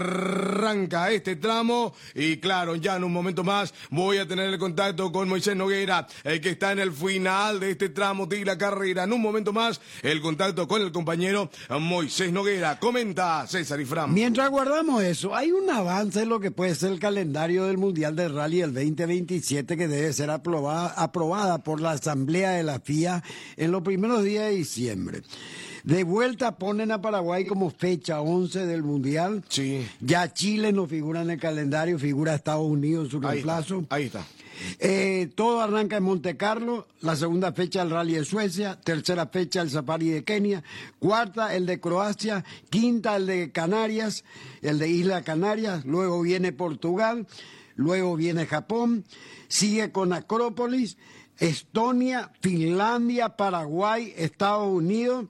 arranca este tramo y claro, ya en un momento más voy a tener el contacto con Moisés Noguera, el que está en el final de este tramo de la carrera. En un momento más el contacto con el compañero Moisés Noguera. Comenta César Ifram. Mientras guardamos eso, hay un avance en lo que puede ser el calendario del Mundial de Rally del veinte veintisiete que debe ser aprobada, aprobada por la Asamblea de la F I A en los primeros días de diciembre. De vuelta ponen a Paraguay como fecha once del Mundial. Sí. Ya Chile no figura en el calendario, figura Estados Unidos en su Ahí reemplazo. está, ahí está. Eh, todo arranca en Monte Carlo, la segunda fecha el Rally de Suecia, tercera fecha el Safari de Kenia, cuarta el de Croacia, quinta el de Canarias, el de Isla Canarias, luego viene Portugal, luego viene Japón, sigue con Acrópolis, Estonia, Finlandia, Paraguay, Estados Unidos,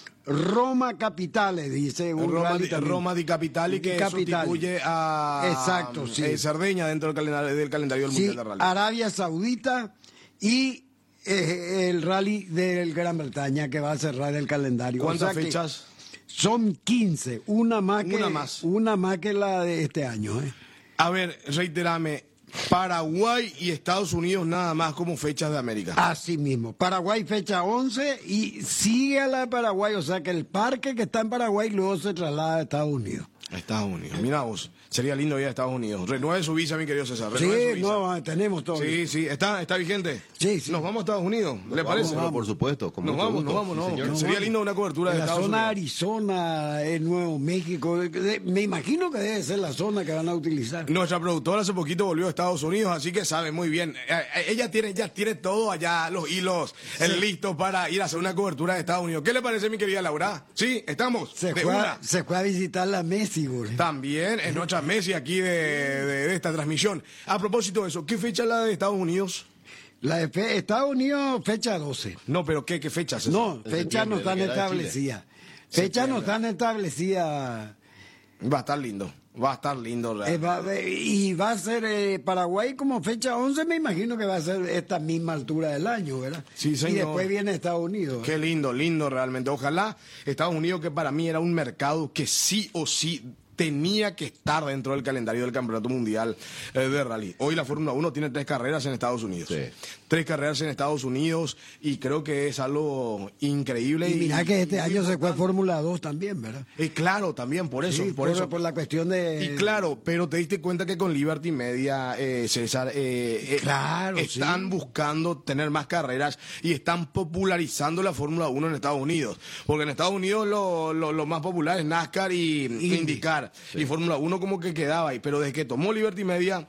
Roma Capitale, dice un Roma, rally di, también. Roma di Capitali, que Capitali. sustituye a Exacto, sí. eh, Cerdeña dentro del calendario del, calendario del Sí, Mundial de Rally. Arabia Saudita y eh, el rally del Gran Bretaña que va a cerrar el calendario. ¿Cuántas O sea que fechas? son quince, una más que, Una más. una más que la de este año. ¿eh? A ver, reiterame, Paraguay y Estados Unidos nada más como fechas de América. Así mismo, Paraguay fecha once y sigue a la de Paraguay, o sea que el parque que está en Paraguay luego se traslada a Estados Unidos. A Estados Unidos, mira vos, sería lindo ir a Estados Unidos. Renueve su visa, mi querido César. Sí, renueve su visa. no, tenemos todo. Sí, sí, ¿está, está vigente? Sí, sí. Nos vamos a Estados Unidos, ¿le parece? Vamos, por supuesto. Con Nos mucho vamos, gusto. nos vamos, nos Sí, vamos. señor. Sería lindo una cobertura En de la Estados zona Unidos. Arizona, en Nuevo México, de- de- me imagino que debe ser la zona que van a utilizar. Nuestra productora hace poquito volvió a Estados Unidos, así que sabe muy bien. Eh, eh, Ella tiene, ya tiene todo allá, los hilos eh, listos para ir a hacer una cobertura de Estados Unidos. ¿Qué le parece, mi querida Laura? Sí, estamos. Se de fue, a, una. se fue a visitar la Messi, güey. También es nuestra Messi aquí de, de- de esta transmisión. A propósito de eso, ¿qué fecha es la de Estados Unidos? La de fe- Estados Unidos, fecha doce. No, pero ¿qué, qué fecha es esa? No, fecha no septiembre, están la que era de establecidas. Fecha no están establecidas. Va a estar lindo. Va a estar lindo. Eh, realmente. va- y va a ser eh, Paraguay como fecha once, me imagino que va a ser esta misma altura del año, ¿verdad? Sí, señor. Y después viene Estados Unidos. Qué lindo, lindo realmente. Ojalá Estados Unidos, que para mí era un mercado que sí o sí tenía que estar dentro del calendario del Campeonato Mundial eh, de Rally. Hoy la Fórmula uno tiene tres carreras en Estados Unidos. Sí. Tres carreras en Estados Unidos y creo que es algo increíble. Y mirá que este año se fue Fórmula dos también, ¿verdad? Y claro, también por eso. Sí, por, por, eso. por la cuestión de... Y claro, pero te diste cuenta que con Liberty Media, eh, César, eh, eh, Claro, están sí. buscando tener más carreras y están popularizando la Fórmula uno en Estados Unidos. Porque en Estados Unidos lo, lo, lo más popular es NASCAR y Indy. IndyCar. Y Fórmula uno como que quedaba ahí. Pero desde que tomó Liberty Media,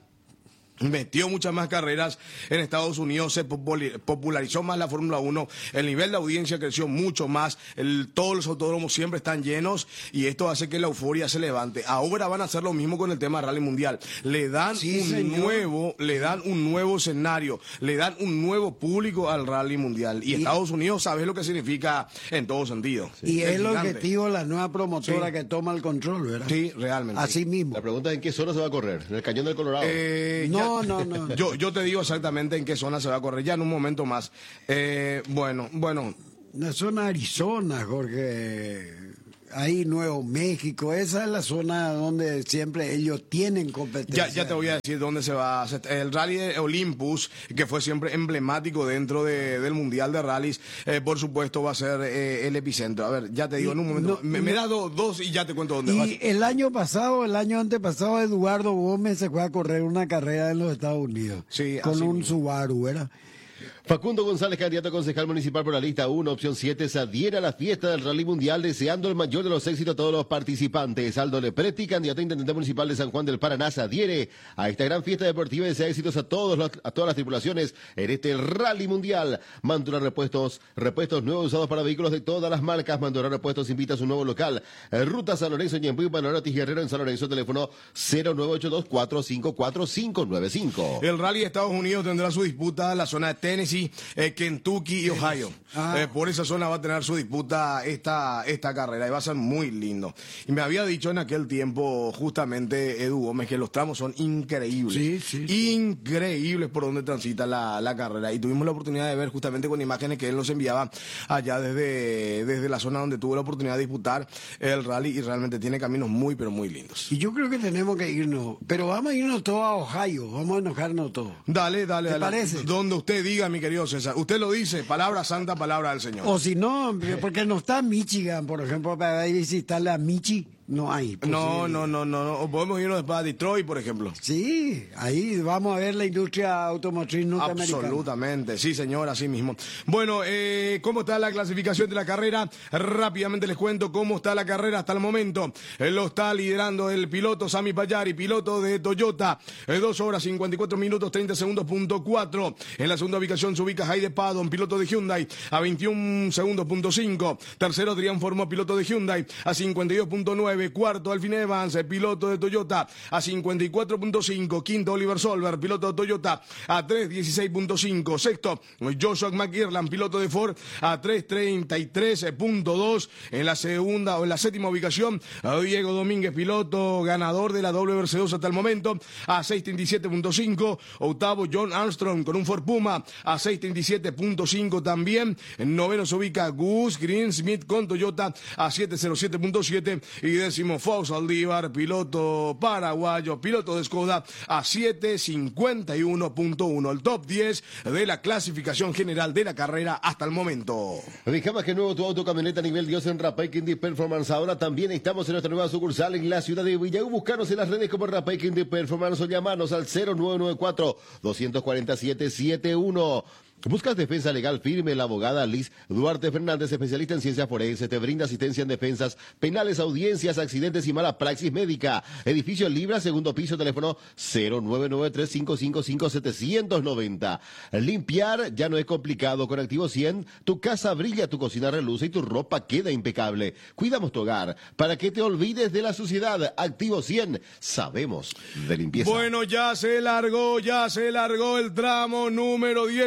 metió muchas más carreras en Estados Unidos, se popularizó más la Fórmula uno, el nivel de audiencia creció mucho más, el, todos los autódromos siempre están llenos y esto hace que la euforia se levante. Ahora van a hacer lo mismo con el tema Rally Mundial. Le dan Sí, un señor. nuevo, le dan un nuevo escenario, le dan un nuevo público al Rally Mundial. Y, Y- Estados Unidos sabes lo que significa en todo sentido. Y es el gigante. objetivo de la nueva promotora Sí. que toma el control, ¿verdad? Sí, realmente. Así mismo. La pregunta es en qué zona se va a correr, en el Cañón del Colorado. Eh, No, ya- no, no. Yo, yo te digo exactamente en qué zona se va a correr, ya en un momento más. Eh, bueno, bueno, La zona Arizona, Jorge. Ahí Nuevo México, esa es la zona donde siempre ellos tienen competencia. ya, ya te voy a decir dónde se va a hacer. El Rally de Olympus, que fue siempre emblemático dentro de- del Mundial de Rallys, eh, por supuesto va a ser eh, el epicentro. A ver, ya te digo en un momento. No, me, no. me da do- dos y ya te cuento dónde va. Y el año pasado, el año antepasado, Eduardo Gómez se fue a correr una carrera en los Estados Unidos. Sí, con así un mismo. Subaru, ¿verdad? Facundo González, candidato a concejal municipal por la lista uno, opción siete, se adhiere a la fiesta del Rally Mundial deseando el mayor de los éxitos a todos los participantes. Aldo Lepretti, candidato a intendente municipal de San Juan del Paraná, se adhiere a esta gran fiesta deportiva y desea éxitos a todos los- a todas las tripulaciones en este Rally Mundial. Mandura Repuestos, repuestos nuevos usados para vehículos de todas las marcas. Mandura Repuestos invita a su nuevo local. Eh, Ruta San Lorenzo, Ñempuy, Panarota y Guerrero en San Lorenzo, teléfono cero nueve ocho dos, cuatro cinco cuatro, cinco nueve cinco. El Rally de Estados Unidos tendrá su disputa en la zona de Tennessee, eh, Kentucky y Ohio. Ah. Eh, por esa zona va a tener su disputa esta, esta carrera y va a ser muy lindo. Y me había dicho en aquel tiempo justamente Edu Gómez que los tramos son increíbles. Sí, sí, sí. Increíbles por donde transita la, la carrera. Y tuvimos la oportunidad de ver justamente con imágenes que él nos enviaba allá desde, desde la zona donde tuvo la oportunidad de disputar el rally y realmente tiene caminos muy pero muy lindos. Y yo creo que tenemos que irnos, pero vamos a irnos todos a Ohio, vamos a enojarnos todos. Dale, dale, ¿Te dale. parece? Donde usted diga, mi querido César. Usted lo dice, palabra santa, palabra del Señor. O si no, porque no está Michigan, por ejemplo, para ir a visitarle a Michi, no hay. No, posibilidad. no, no, no, no. O podemos irnos después a Detroit, por ejemplo. Sí, ahí vamos a ver la industria automotriz norteamericana. Absolutamente, sí señor, así mismo. Bueno, eh, ¿cómo está la clasificación de la carrera? Rápidamente les cuento cómo está la carrera hasta el momento. Eh, lo está liderando el piloto Sami Payari, piloto de Toyota. Eh, dos horas cincuenta y cuatro minutos treinta segundos punto cuatro. En la segunda ubicación se ubica Heide Paddon, piloto de Hyundai, a veintiún segundos punto cinco. Tercero, Adrián Formó, piloto de Hyundai, a cincuenta y dos punto nueve. Cuarto, Alfin Evans, piloto de Toyota, a cincuenta y cuatro punto cinco. Quinto, Oliver Solberg, piloto de Toyota, a tres dieciséis punto cinco. Sexto, Joshua McIrland, piloto de Ford, a tres treinta y tres punto dos. En la segunda o en la séptima ubicación, Diego Domínguez, piloto ganador de la W R C dos hasta el momento, a seis treinta y siete punto cinco. Octavo, John Armstrong con un Ford Puma, a seis treinta y siete punto cinco también. En noveno se ubica Gus Greensmith con Toyota, a siete cero siete punto siete. Y décimo, Fausto Aldívar, piloto paraguayo, piloto de Skoda, a siete cincuenta y uno punto uno. El top diez de la clasificación general de la carrera hasta el momento. Dejamos que nuevo tu auto camioneta nivel Dios en Rapay Quindy Performance. Ahora también estamos en nuestra nueva sucursal en la ciudad de Villagú. Buscanos en las redes como Rapay Quindy Performance o llamanos al cero nueve nueve cuatro, dos cuatro siete, siete uno. ¿Buscas defensa legal firme? La abogada Liz Duarte Fernández, especialista en ciencias forenses, te brinda asistencia en defensas penales, audiencias, accidentes y mala praxis médica. Edificio Libra, segundo piso, teléfono cero nueve nueve tres cinco cinco cinco siete nueve cero. Limpiar ya no es complicado. Con Activo cien, tu casa brilla, tu cocina reluce y tu ropa queda impecable. Cuidamos tu hogar para que te olvides de la suciedad. Activo cien, sabemos de limpieza. Bueno, ya se largó, ya se largó el tramo número diecinueve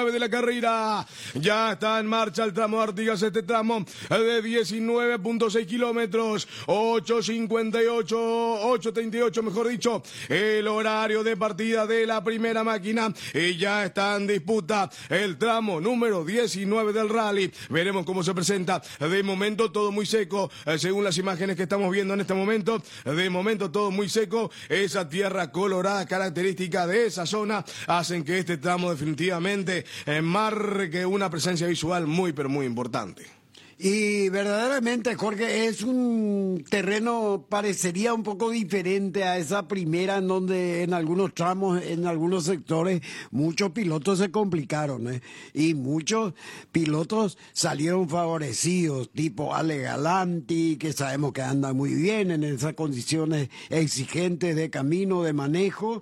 diecinueve de la carrera. Ya está en marcha el tramo Artigas, este tramo de diecinueve punto seis kilómetros, ocho cincuenta y ocho, ocho treinta y ocho mejor dicho, el horario de partida de la primera máquina, y ya está en disputa el tramo número diecinueve del rally. Veremos cómo se presenta. De momento todo muy seco, eh, según las imágenes que estamos viendo en este momento. De momento todo muy seco. Esa tierra colorada característica de esa zona hacen que este tramo definitivamente eh, marque una presencia visual muy pero muy importante. Y verdaderamente, Jorge, es un terreno, parecería un poco diferente a esa primera, en donde en algunos tramos, en algunos sectores, muchos pilotos se complicaron, ¿eh? Y muchos pilotos salieron favorecidos, tipo Ale Galanti, que sabemos que anda muy bien en esas condiciones exigentes de camino, de manejo,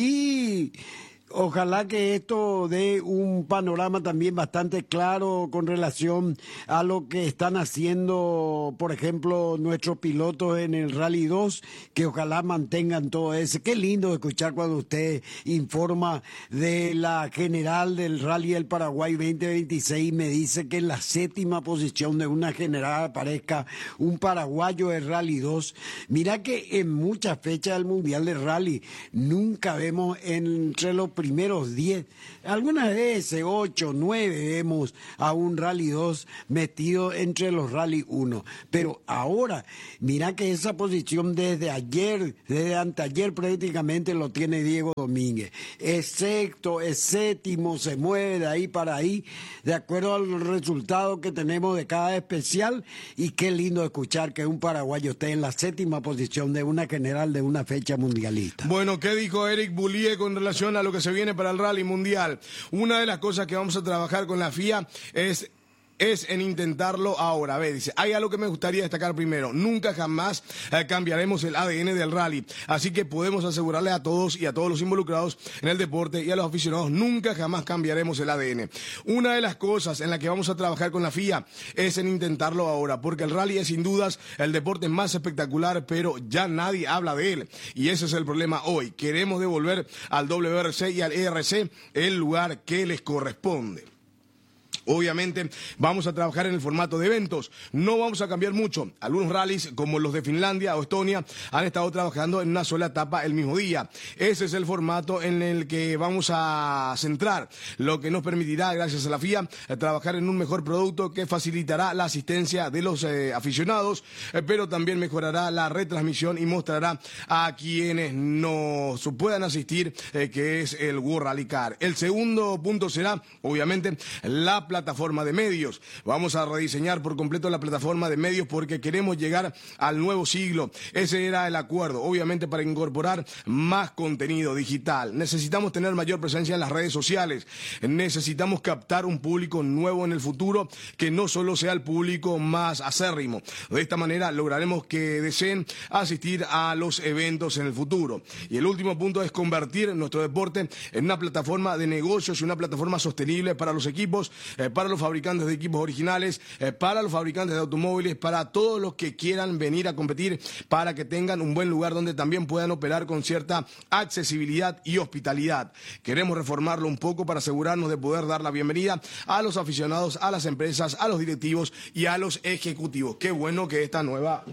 y ojalá que esto dé un panorama también bastante claro con relación a lo que están haciendo, por ejemplo, nuestros pilotos en el Rally dos, que ojalá mantengan todo eso. Qué lindo escuchar cuando usted informa de la general del Rally del Paraguay veinte veintiséis y me dice que en la séptima posición de una general aparezca un paraguayo de Rally dos. Mira que en muchas fechas del Mundial de Rally nunca vemos entre los primeros diez, algunas veces ocho, nueve vemos a un Rally dos metido entre los Rally uno, pero ahora mira que esa posición desde ayer, desde anteayer prácticamente lo tiene Diego Domínguez, es sexto, es séptimo, se mueve de ahí para ahí, de acuerdo al resultado que tenemos de cada especial, y qué lindo escuchar que un paraguayo esté en la séptima posición de una general de una fecha mundialista. Bueno, ¿qué dijo Eric Boulier con relación a lo que se viene para el Rally Mundial? Una de las cosas que vamos a trabajar con la F I A es... es en intentarlo ahora. A ver, dice, hay algo que me gustaría destacar primero. Nunca jamás eh, cambiaremos el A D N del rally. Así que podemos asegurarle a todos y a todos los involucrados en el deporte y a los aficionados, nunca jamás cambiaremos el A D N. Una de las cosas en la que vamos a trabajar con la F I A es en intentarlo ahora, porque el rally es sin dudas el deporte más espectacular, pero ya nadie habla de él. Y ese es el problema hoy. Queremos devolver al W R C y al E R C el lugar que les corresponde. Obviamente vamos a trabajar en el formato de eventos, no vamos a cambiar mucho. Algunos rallies como los de Finlandia o Estonia han estado trabajando en una sola etapa el mismo día. Ese es el formato en el que vamos a centrar, lo que nos permitirá, gracias a la F I A, trabajar en un mejor producto que facilitará la asistencia de los eh, aficionados, eh, pero también mejorará la retransmisión y mostrará a quienes nos puedan asistir, eh, que es el World Rally Car. El segundo punto será, obviamente, la plataforma de medios. Vamos a rediseñar por completo la plataforma de medios porque queremos llegar al nuevo siglo. Ese era el acuerdo, obviamente, para incorporar más contenido digital. Necesitamos tener mayor presencia en las redes sociales. Necesitamos captar un público nuevo en el futuro que no solo sea el público más acérrimo. De esta manera lograremos que deseen asistir a los eventos en el futuro. Y el último punto es convertir nuestro deporte en una plataforma de negocios y una plataforma sostenible para los equipos, eh, para los fabricantes de equipos originales, eh, para los fabricantes de automóviles, para todos los que quieran venir a competir, para que tengan un buen lugar donde también puedan operar con cierta accesibilidad y hospitalidad. Queremos reformarlo un poco para asegurarnos de poder dar la bienvenida a los aficionados, a las empresas, a los directivos y a los ejecutivos. Qué bueno que esta nueva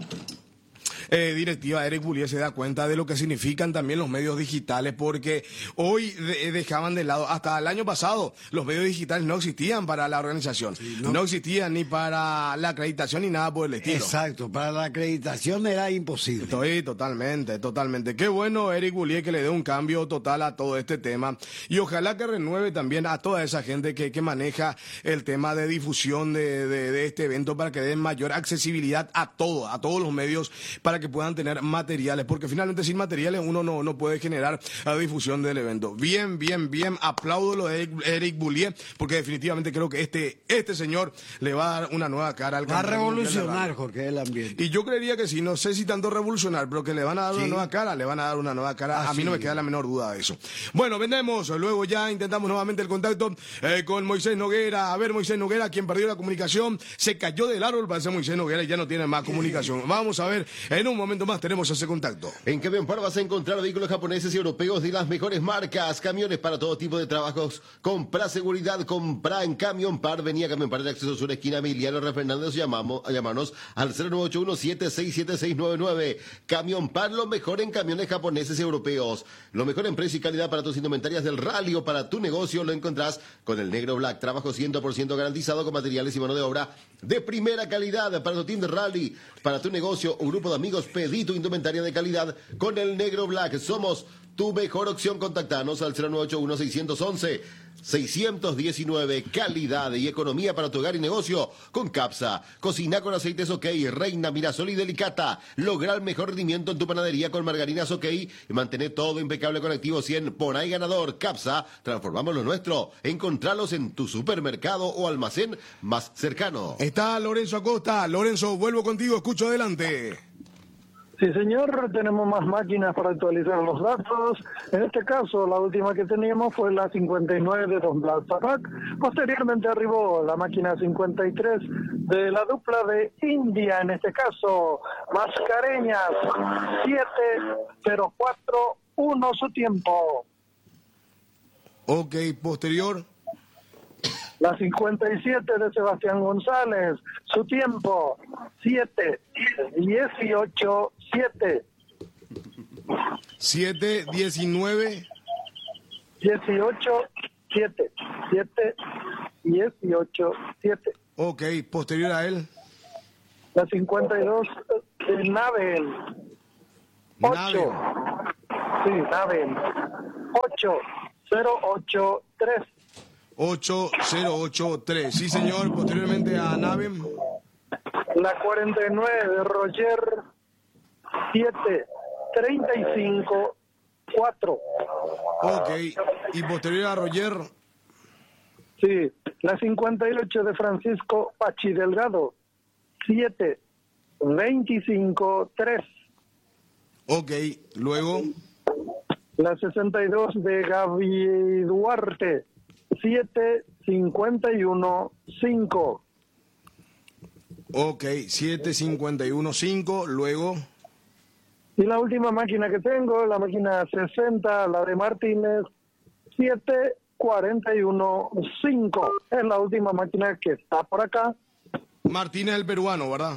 Eh, directiva Eric Boulier se da cuenta de lo que significan también los medios digitales, porque hoy de, dejaban de lado, hasta el año pasado los medios digitales no existían para la organización, sí, ¿no? no existían ni para la acreditación ni nada por el estilo. Exacto, para la acreditación era imposible. Estoy totalmente, totalmente. Qué bueno Eric Boulier que le dé un cambio total a todo este tema, y ojalá que renueve también a toda esa gente que, que maneja el tema de difusión de, de, de este evento, para que den mayor accesibilidad a todo, a todos los medios, para que puedan tener materiales, porque finalmente sin materiales uno no, no puede generar la difusión del evento. Bien, bien, bien, aplaudo lo de Eric Boulier, porque definitivamente creo que este, este señor le va a dar una nueva cara al campeonato. Va a revolucionar, Jorge, el ambiente. Y yo creería que sí, no sé si tanto revolucionar, pero que le van a dar sí. una nueva cara, le van a dar una nueva cara. Ah, a mí sí. no me queda la menor duda de eso. Bueno, vendemos, luego ya intentamos nuevamente el contacto eh, con Moisés Noguera. A ver, Moisés Noguera, quien perdió la comunicación, se cayó del árbol, parece Moisés Noguera y ya no tiene más comunicación. Vamos a ver, en En un momento más tenemos ese contacto. En Camión Par vas a encontrar vehículos japoneses y europeos de las mejores marcas, camiones para todo tipo de trabajos. Compra seguridad, compra en Camión Par. Venía a Camión Par de Acceso Sur, esquina Emiliano R. Fernández. Llamamos, llámanos al cero nueve ocho uno, siete seis siete seis nueve nueve. Camión Par, lo mejor en camiones japoneses y europeos. Lo mejor en precio y calidad para tus indumentarias del rally o para tu negocio lo encontrás con el Negro Black. Trabajo cien por ciento garantizado con materiales y mano de obra de primera calidad para tu team de rally, para tu negocio o grupo de amigos. Pedí tu indumentaria de calidad con el Negro Black. Somos tu mejor opción. Contactanos al cero nueve ocho uno, seis uno uno, seis uno nueve. Calidad y economía para tu hogar y negocio con Capsa. Cocina con aceites OK, Reina, Mirasol y Delicata. Logra el mejor rendimiento en tu panadería con margarinas OK y mantener todo impecable con Activo cien. Por ahí ganador. Capsa, transformamos lo nuestro. Encontralos en tu supermercado o almacén más cercano. Está Lorenzo Acosta. Lorenzo, vuelvo contigo, escucho adelante. Sí, señor, tenemos más máquinas para actualizar los datos. En este caso, la última que teníamos fue la cincuenta y nueve de Don Blas Tabac. Posteriormente arribó la máquina cincuenta y tres de la dupla de India, en este caso, Mascareñas, siete cero cuatro uno su tiempo. Ok, posterior. La cincuenta y siete de Sebastián González, su tiempo, siete dieciocho siete. siete diecinueve. dieciocho siete. siete dieciocho siete. Ok, posterior a él. La cincuenta y dos de Navel. ocho. Sí, Navel. ocho cero ocho tres. ocho cero ocho tres. Sí, señor. Posteriormente a Navem. La cuarenta y nueve de Roger, siete treinta y cinco cuatro. Ok. Y posterior a Roger. Sí, la cincuenta y ocho de Francisco Pachi Delgado, siete veinticinco tres. Ok. Luego. La sesenta y dos de Gaby Duarte, siete cincuenta y uno cinco. Ok, siete cincuenta y uno cinco, luego. Y la última máquina que tengo, la máquina sesenta, la de Martínez, siete cuarenta y uno cinco. Es la última máquina que está por acá. Martínez, el peruano, ¿verdad?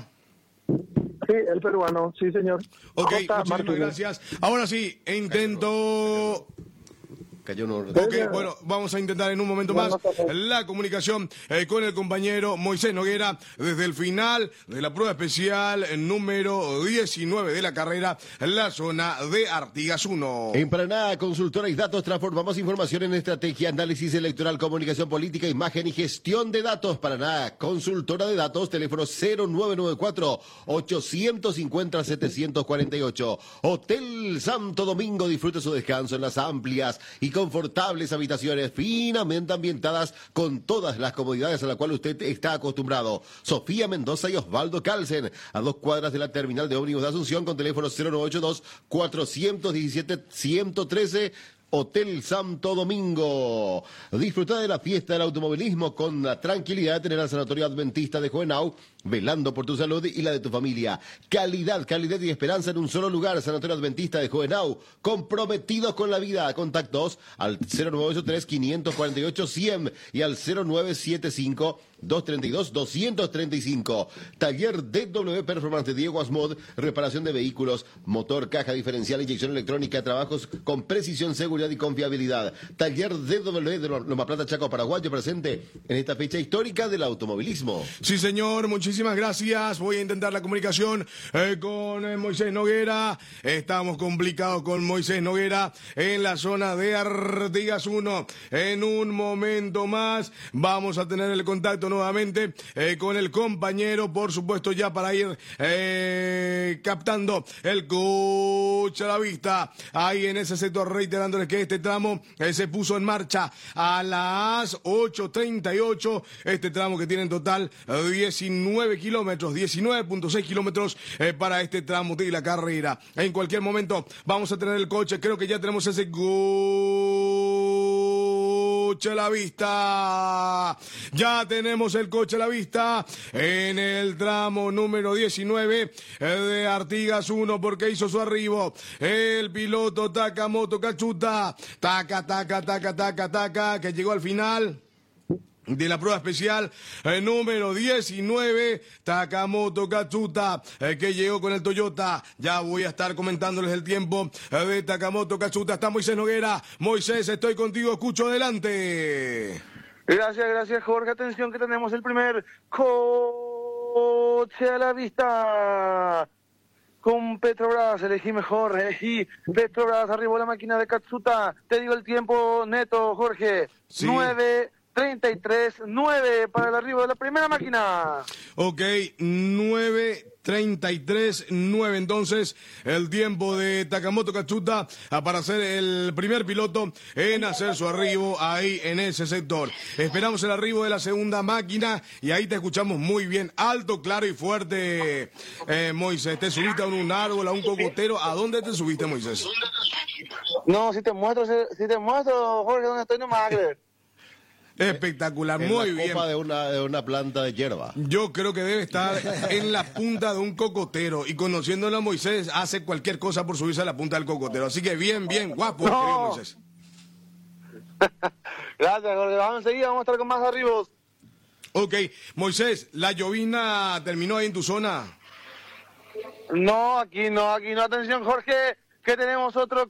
Sí, el peruano, sí, señor. Ok, J. muchísimas Martínez. gracias. Ahora sí, intento... Cayó no. Ok, bueno, vamos a intentar en un momento más la comunicación eh, con el compañero Moisés Noguera desde el final de la prueba especial número diecinueve de la carrera, la zona de Artigas uno. En Paraná, consultora y datos, transformamos información en estrategia, análisis electoral, comunicación política, imagen y gestión de datos. Paraná, consultora de datos, teléfono cero nueve nueve cuatro, ocho cinco cero, siete cuatro ocho. Hotel Santo Domingo, disfrute su descanso en las amplias y confortables habitaciones finamente ambientadas con todas las comodidades a las cuales usted está acostumbrado. Sofía Mendoza y Osvaldo Calsen, a dos cuadras de la terminal de ómnibus de Asunción, con teléfono cero nueve ocho dos, cuatro uno siete, uno uno uno. Hotel Santo Domingo. Disfruta de la fiesta del automovilismo con la tranquilidad de tener al Sanatorio Adventista de Juvenau, velando por tu salud y la de tu familia. Calidad, calidad y esperanza en un solo lugar. Sanatorio Adventista de Juvenau, comprometidos con la vida. Contactos al cero nueve ocho tres, cinco cuatro ocho, cien y al cero nueve siete cinco, dos tres dos, dos tres cinco. Taller D W Performance de Diego Asmod, reparación de vehículos, motor, caja diferencial, inyección electrónica, trabajos con precisión, seguridad y confiabilidad. Taller D W de Loma Plata, Chaco, Paraguayo, presente en esta fecha histórica del automovilismo. Sí, señor, muchísimas gracias. Voy a intentar la comunicación eh, con eh, Moisés Noguera. Estamos complicados con Moisés Noguera en la zona de Artigas uno. En un momento más vamos a tener el contacto nuevamente eh, con el compañero, por supuesto, ya para ir eh, captando el coche a la vista. Ahí en ese sector, reiterándoles que este tramo eh, se puso en marcha a las ocho treinta y ocho. Este tramo que tiene en total eh, diecinueve kilómetros, diecinueve punto seis kilómetros eh, para este tramo de la carrera. En cualquier momento vamos a tener el coche. Creo que ya tenemos ese coche coche a la vista. Ya tenemos el coche a la vista en el tramo número diecinueve de Artigas uno, porque hizo su arribo el piloto Takamoto Katsuta. Taca, taca, taca, taca, taca, que llegó al final de la prueba especial eh, número diecinueve, Takamoto Katsuta, eh, que llegó con el Toyota. Ya voy a estar comentándoles el tiempo eh, de Takamoto Katsuta. Está Moisés Noguera. Moisés, estoy contigo, escucho, adelante. Gracias, gracias, Jorge. Atención que tenemos el primer coche a la vista. Con Petrobras, elegí mejor, elegí Petrobras, arribó la máquina de Katsuta. Te digo el tiempo neto, Jorge. Sí. nueve treinta y tres nueve para el arribo de la primera máquina. Ok, nueve treinta y tres nueve, entonces el tiempo de Takamoto Katsuta para ser el primer piloto en hacer su arribo ahí en ese sector. Esperamos el arribo de la segunda máquina y ahí te escuchamos muy bien, alto, claro y fuerte. eh, Moisés, ¿te subiste a un árbol, a un cocotero? ¿A dónde te subiste, Moisés? No, si te muestro, si, si te muestro, Jorge, dónde estoy, no me vas a creer. Espectacular, En muy la bien. copa de una, de una planta de hierba. Yo creo que debe estar en la punta de un cocotero y conociéndolo a Moisés hace cualquier cosa por subirse a la punta del cocotero. Así que bien, bien, guapo, No. querido Moisés. Gracias, Jorge. Vamos enseguida, vamos a estar con más arribos. Ok, Moisés, ¿la llovina terminó ahí en tu zona? No, aquí no, aquí no. Atención, Jorge, que tenemos otro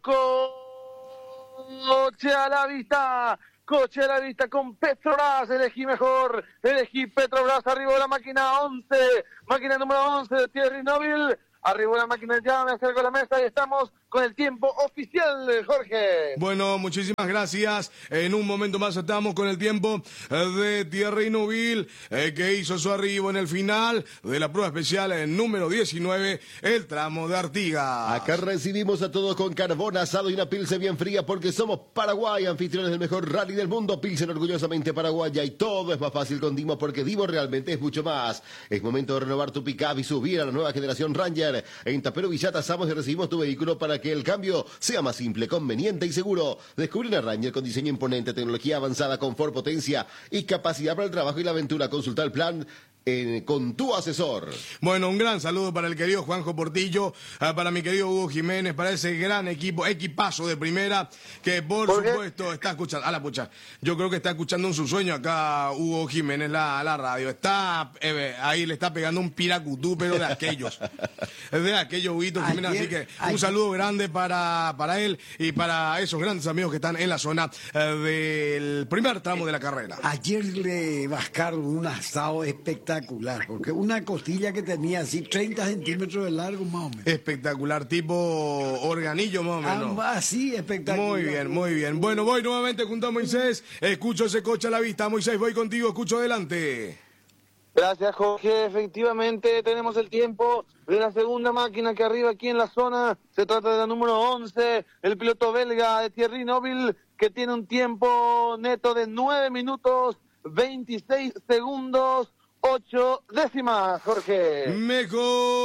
coche a la vista. Coche a la vista con Petrobras, elegí mejor, elegí Petrobras, arriba de la máquina once, máquina número once de Thierry Neuville, arriba de la máquina, ya me acerco a la mesa y estamos con el tiempo oficial, Jorge. Bueno, muchísimas gracias. En un momento más estamos con el tiempo de Thierry Neuville, eh, que hizo su arribo en el final de la prueba especial en número diecinueve, el tramo de Artigas. Acá recibimos a todos con carbón asado y una Pilsen bien fría porque somos Paraguay, anfitriones del mejor rally del mundo. Pilsen orgullosamente paraguaya y todo es más fácil con Dimo porque Dimo realmente es mucho más. Es momento de renovar tu pick-up y subir a la nueva generación Ranger. En Tapero Villa tasamos y recibimos tu vehículo para que el cambio sea más simple, conveniente y seguro. Descubre una Ranger con diseño imponente, tecnología avanzada, confort, potencia y capacidad para el trabajo y la aventura. Consulta el plan Eh, con tu asesor. Bueno, un gran saludo para el querido Juanjo Portillo, uh, para mi querido Hugo Jiménez, para ese gran equipo, equipazo de primera, que por, ¿Por supuesto está escuchando, a la pucha, yo creo que está escuchando en su sueño acá Hugo Jiménez la, la radio, está eh, ahí le está pegando un piracutú, pero de aquellos, de aquellos Huguito Jiménez, Ayer, así que un ayer. saludo grande para, para él y para esos grandes amigos que están en la zona uh, del primer tramo de la carrera. Ayer le vascaron un asado espectacular, porque una costilla que tenía así treinta centímetros de largo más o menos. Espectacular, tipo organillo más o menos. Ah, así espectacular. Muy bien, muy bien. Bueno, voy nuevamente junto a Moisés. Escucho ese coche a la vista. Moisés, voy contigo, escucho adelante. Gracias, Jorge. Efectivamente, tenemos el tiempo de la segunda máquina que arriba aquí en la zona. Se trata de la número once, el piloto belga de Thierry Neuville, que tiene un tiempo neto de nueve minutos, veintiséis segundos, ocho décimas, Jorge. Mejor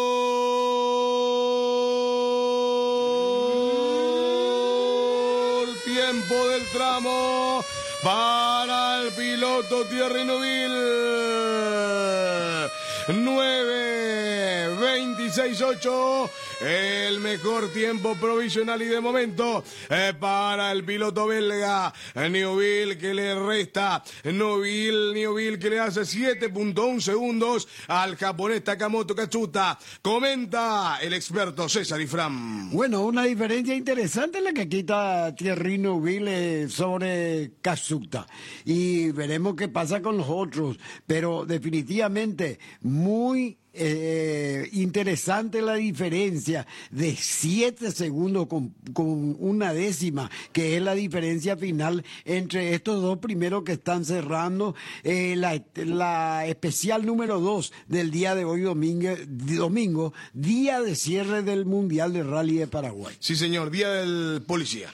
tiempo del tramo para el piloto Thierry Neuville. nueve veintiséis ocho, el mejor tiempo provisional y de momento eh, para el piloto belga Neuville, que le resta Neuville, Neuville que le hace siete punto uno segundos al japonés Takamoto Katsuta. Comenta el experto César Ifram. Bueno, una diferencia interesante la que quita Thierry Neuville sobre Katsuta. Y veremos qué pasa con los otros. Pero definitivamente muy eh, interesante la diferencia de siete segundos con, con una décima, que es la diferencia final entre estos dos primeros que están cerrando eh, la, la especial número dos del día de hoy, domingo, domingo, día de cierre del Mundial de Rally de Paraguay. Sí, señor, día del policía.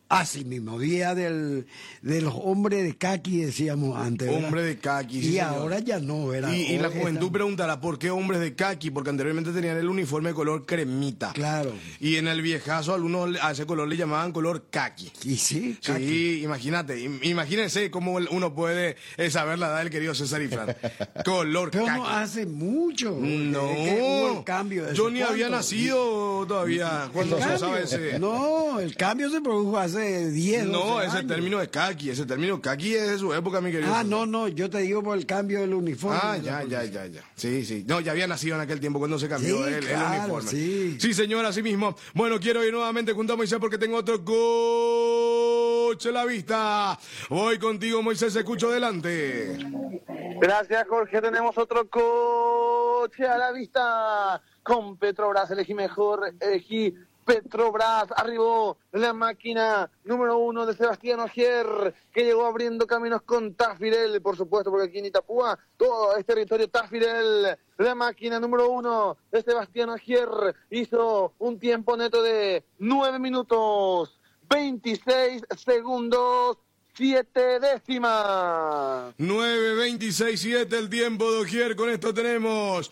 Así mismo, día del, de los hombres de caqui, decíamos antes. ¿verdad? Hombre de caqui, Y sí, señor. ahora ya no, ¿verdad? Y, y la Hoy juventud están- preguntará, ¿por qué hombres de caqui? Porque anteriormente tenían el uniforme de color cremita. Claro. Y en el viejazo, algunos a ese color le llamaban color caqui. Y sí, caqui. Sí, imagínate, im- imagínense cómo uno puede eh, saber la edad del querido César Ifrán. Color Pero caqui. no hace mucho. No, desde que hubo el cambio de yo eso. ni había ¿Cuánto? nacido todavía cuando El se cambio. usaba ese. No, el cambio se produjo hace diez, No, doce ese años. término de caqui, ese término caqui es de su época, mi querido. Ah, César. no, no, yo te digo por el cambio del uniforme. Ah, de la ya, ya, policía. ya, ya. Sí, sí. No, ya había nacido en aquel tiempo cuando se cambió Sí, el, el claro, uniforme. sí. Sí, señor, así mismo. Bueno, quiero ir nuevamente junto a Moisés porque tengo otro coach a la vista. Voy contigo, Moisés, escucho adelante. Gracias, Jorge. Tenemos otro coche a la vista. Con Petrobras elegí mejor, elegí Petrobras. Arribó la máquina número uno de Sebastián Ogier, que llegó abriendo caminos con Tafirel, por supuesto, porque aquí en Itapúa todo es territorio Tafirel. La máquina número uno de Sebastián Ogier hizo un tiempo neto de nueve minutos, veintiséis segundos, siete décimas. nueve veintiséis siete el tiempo de Ogier. Con esto tenemos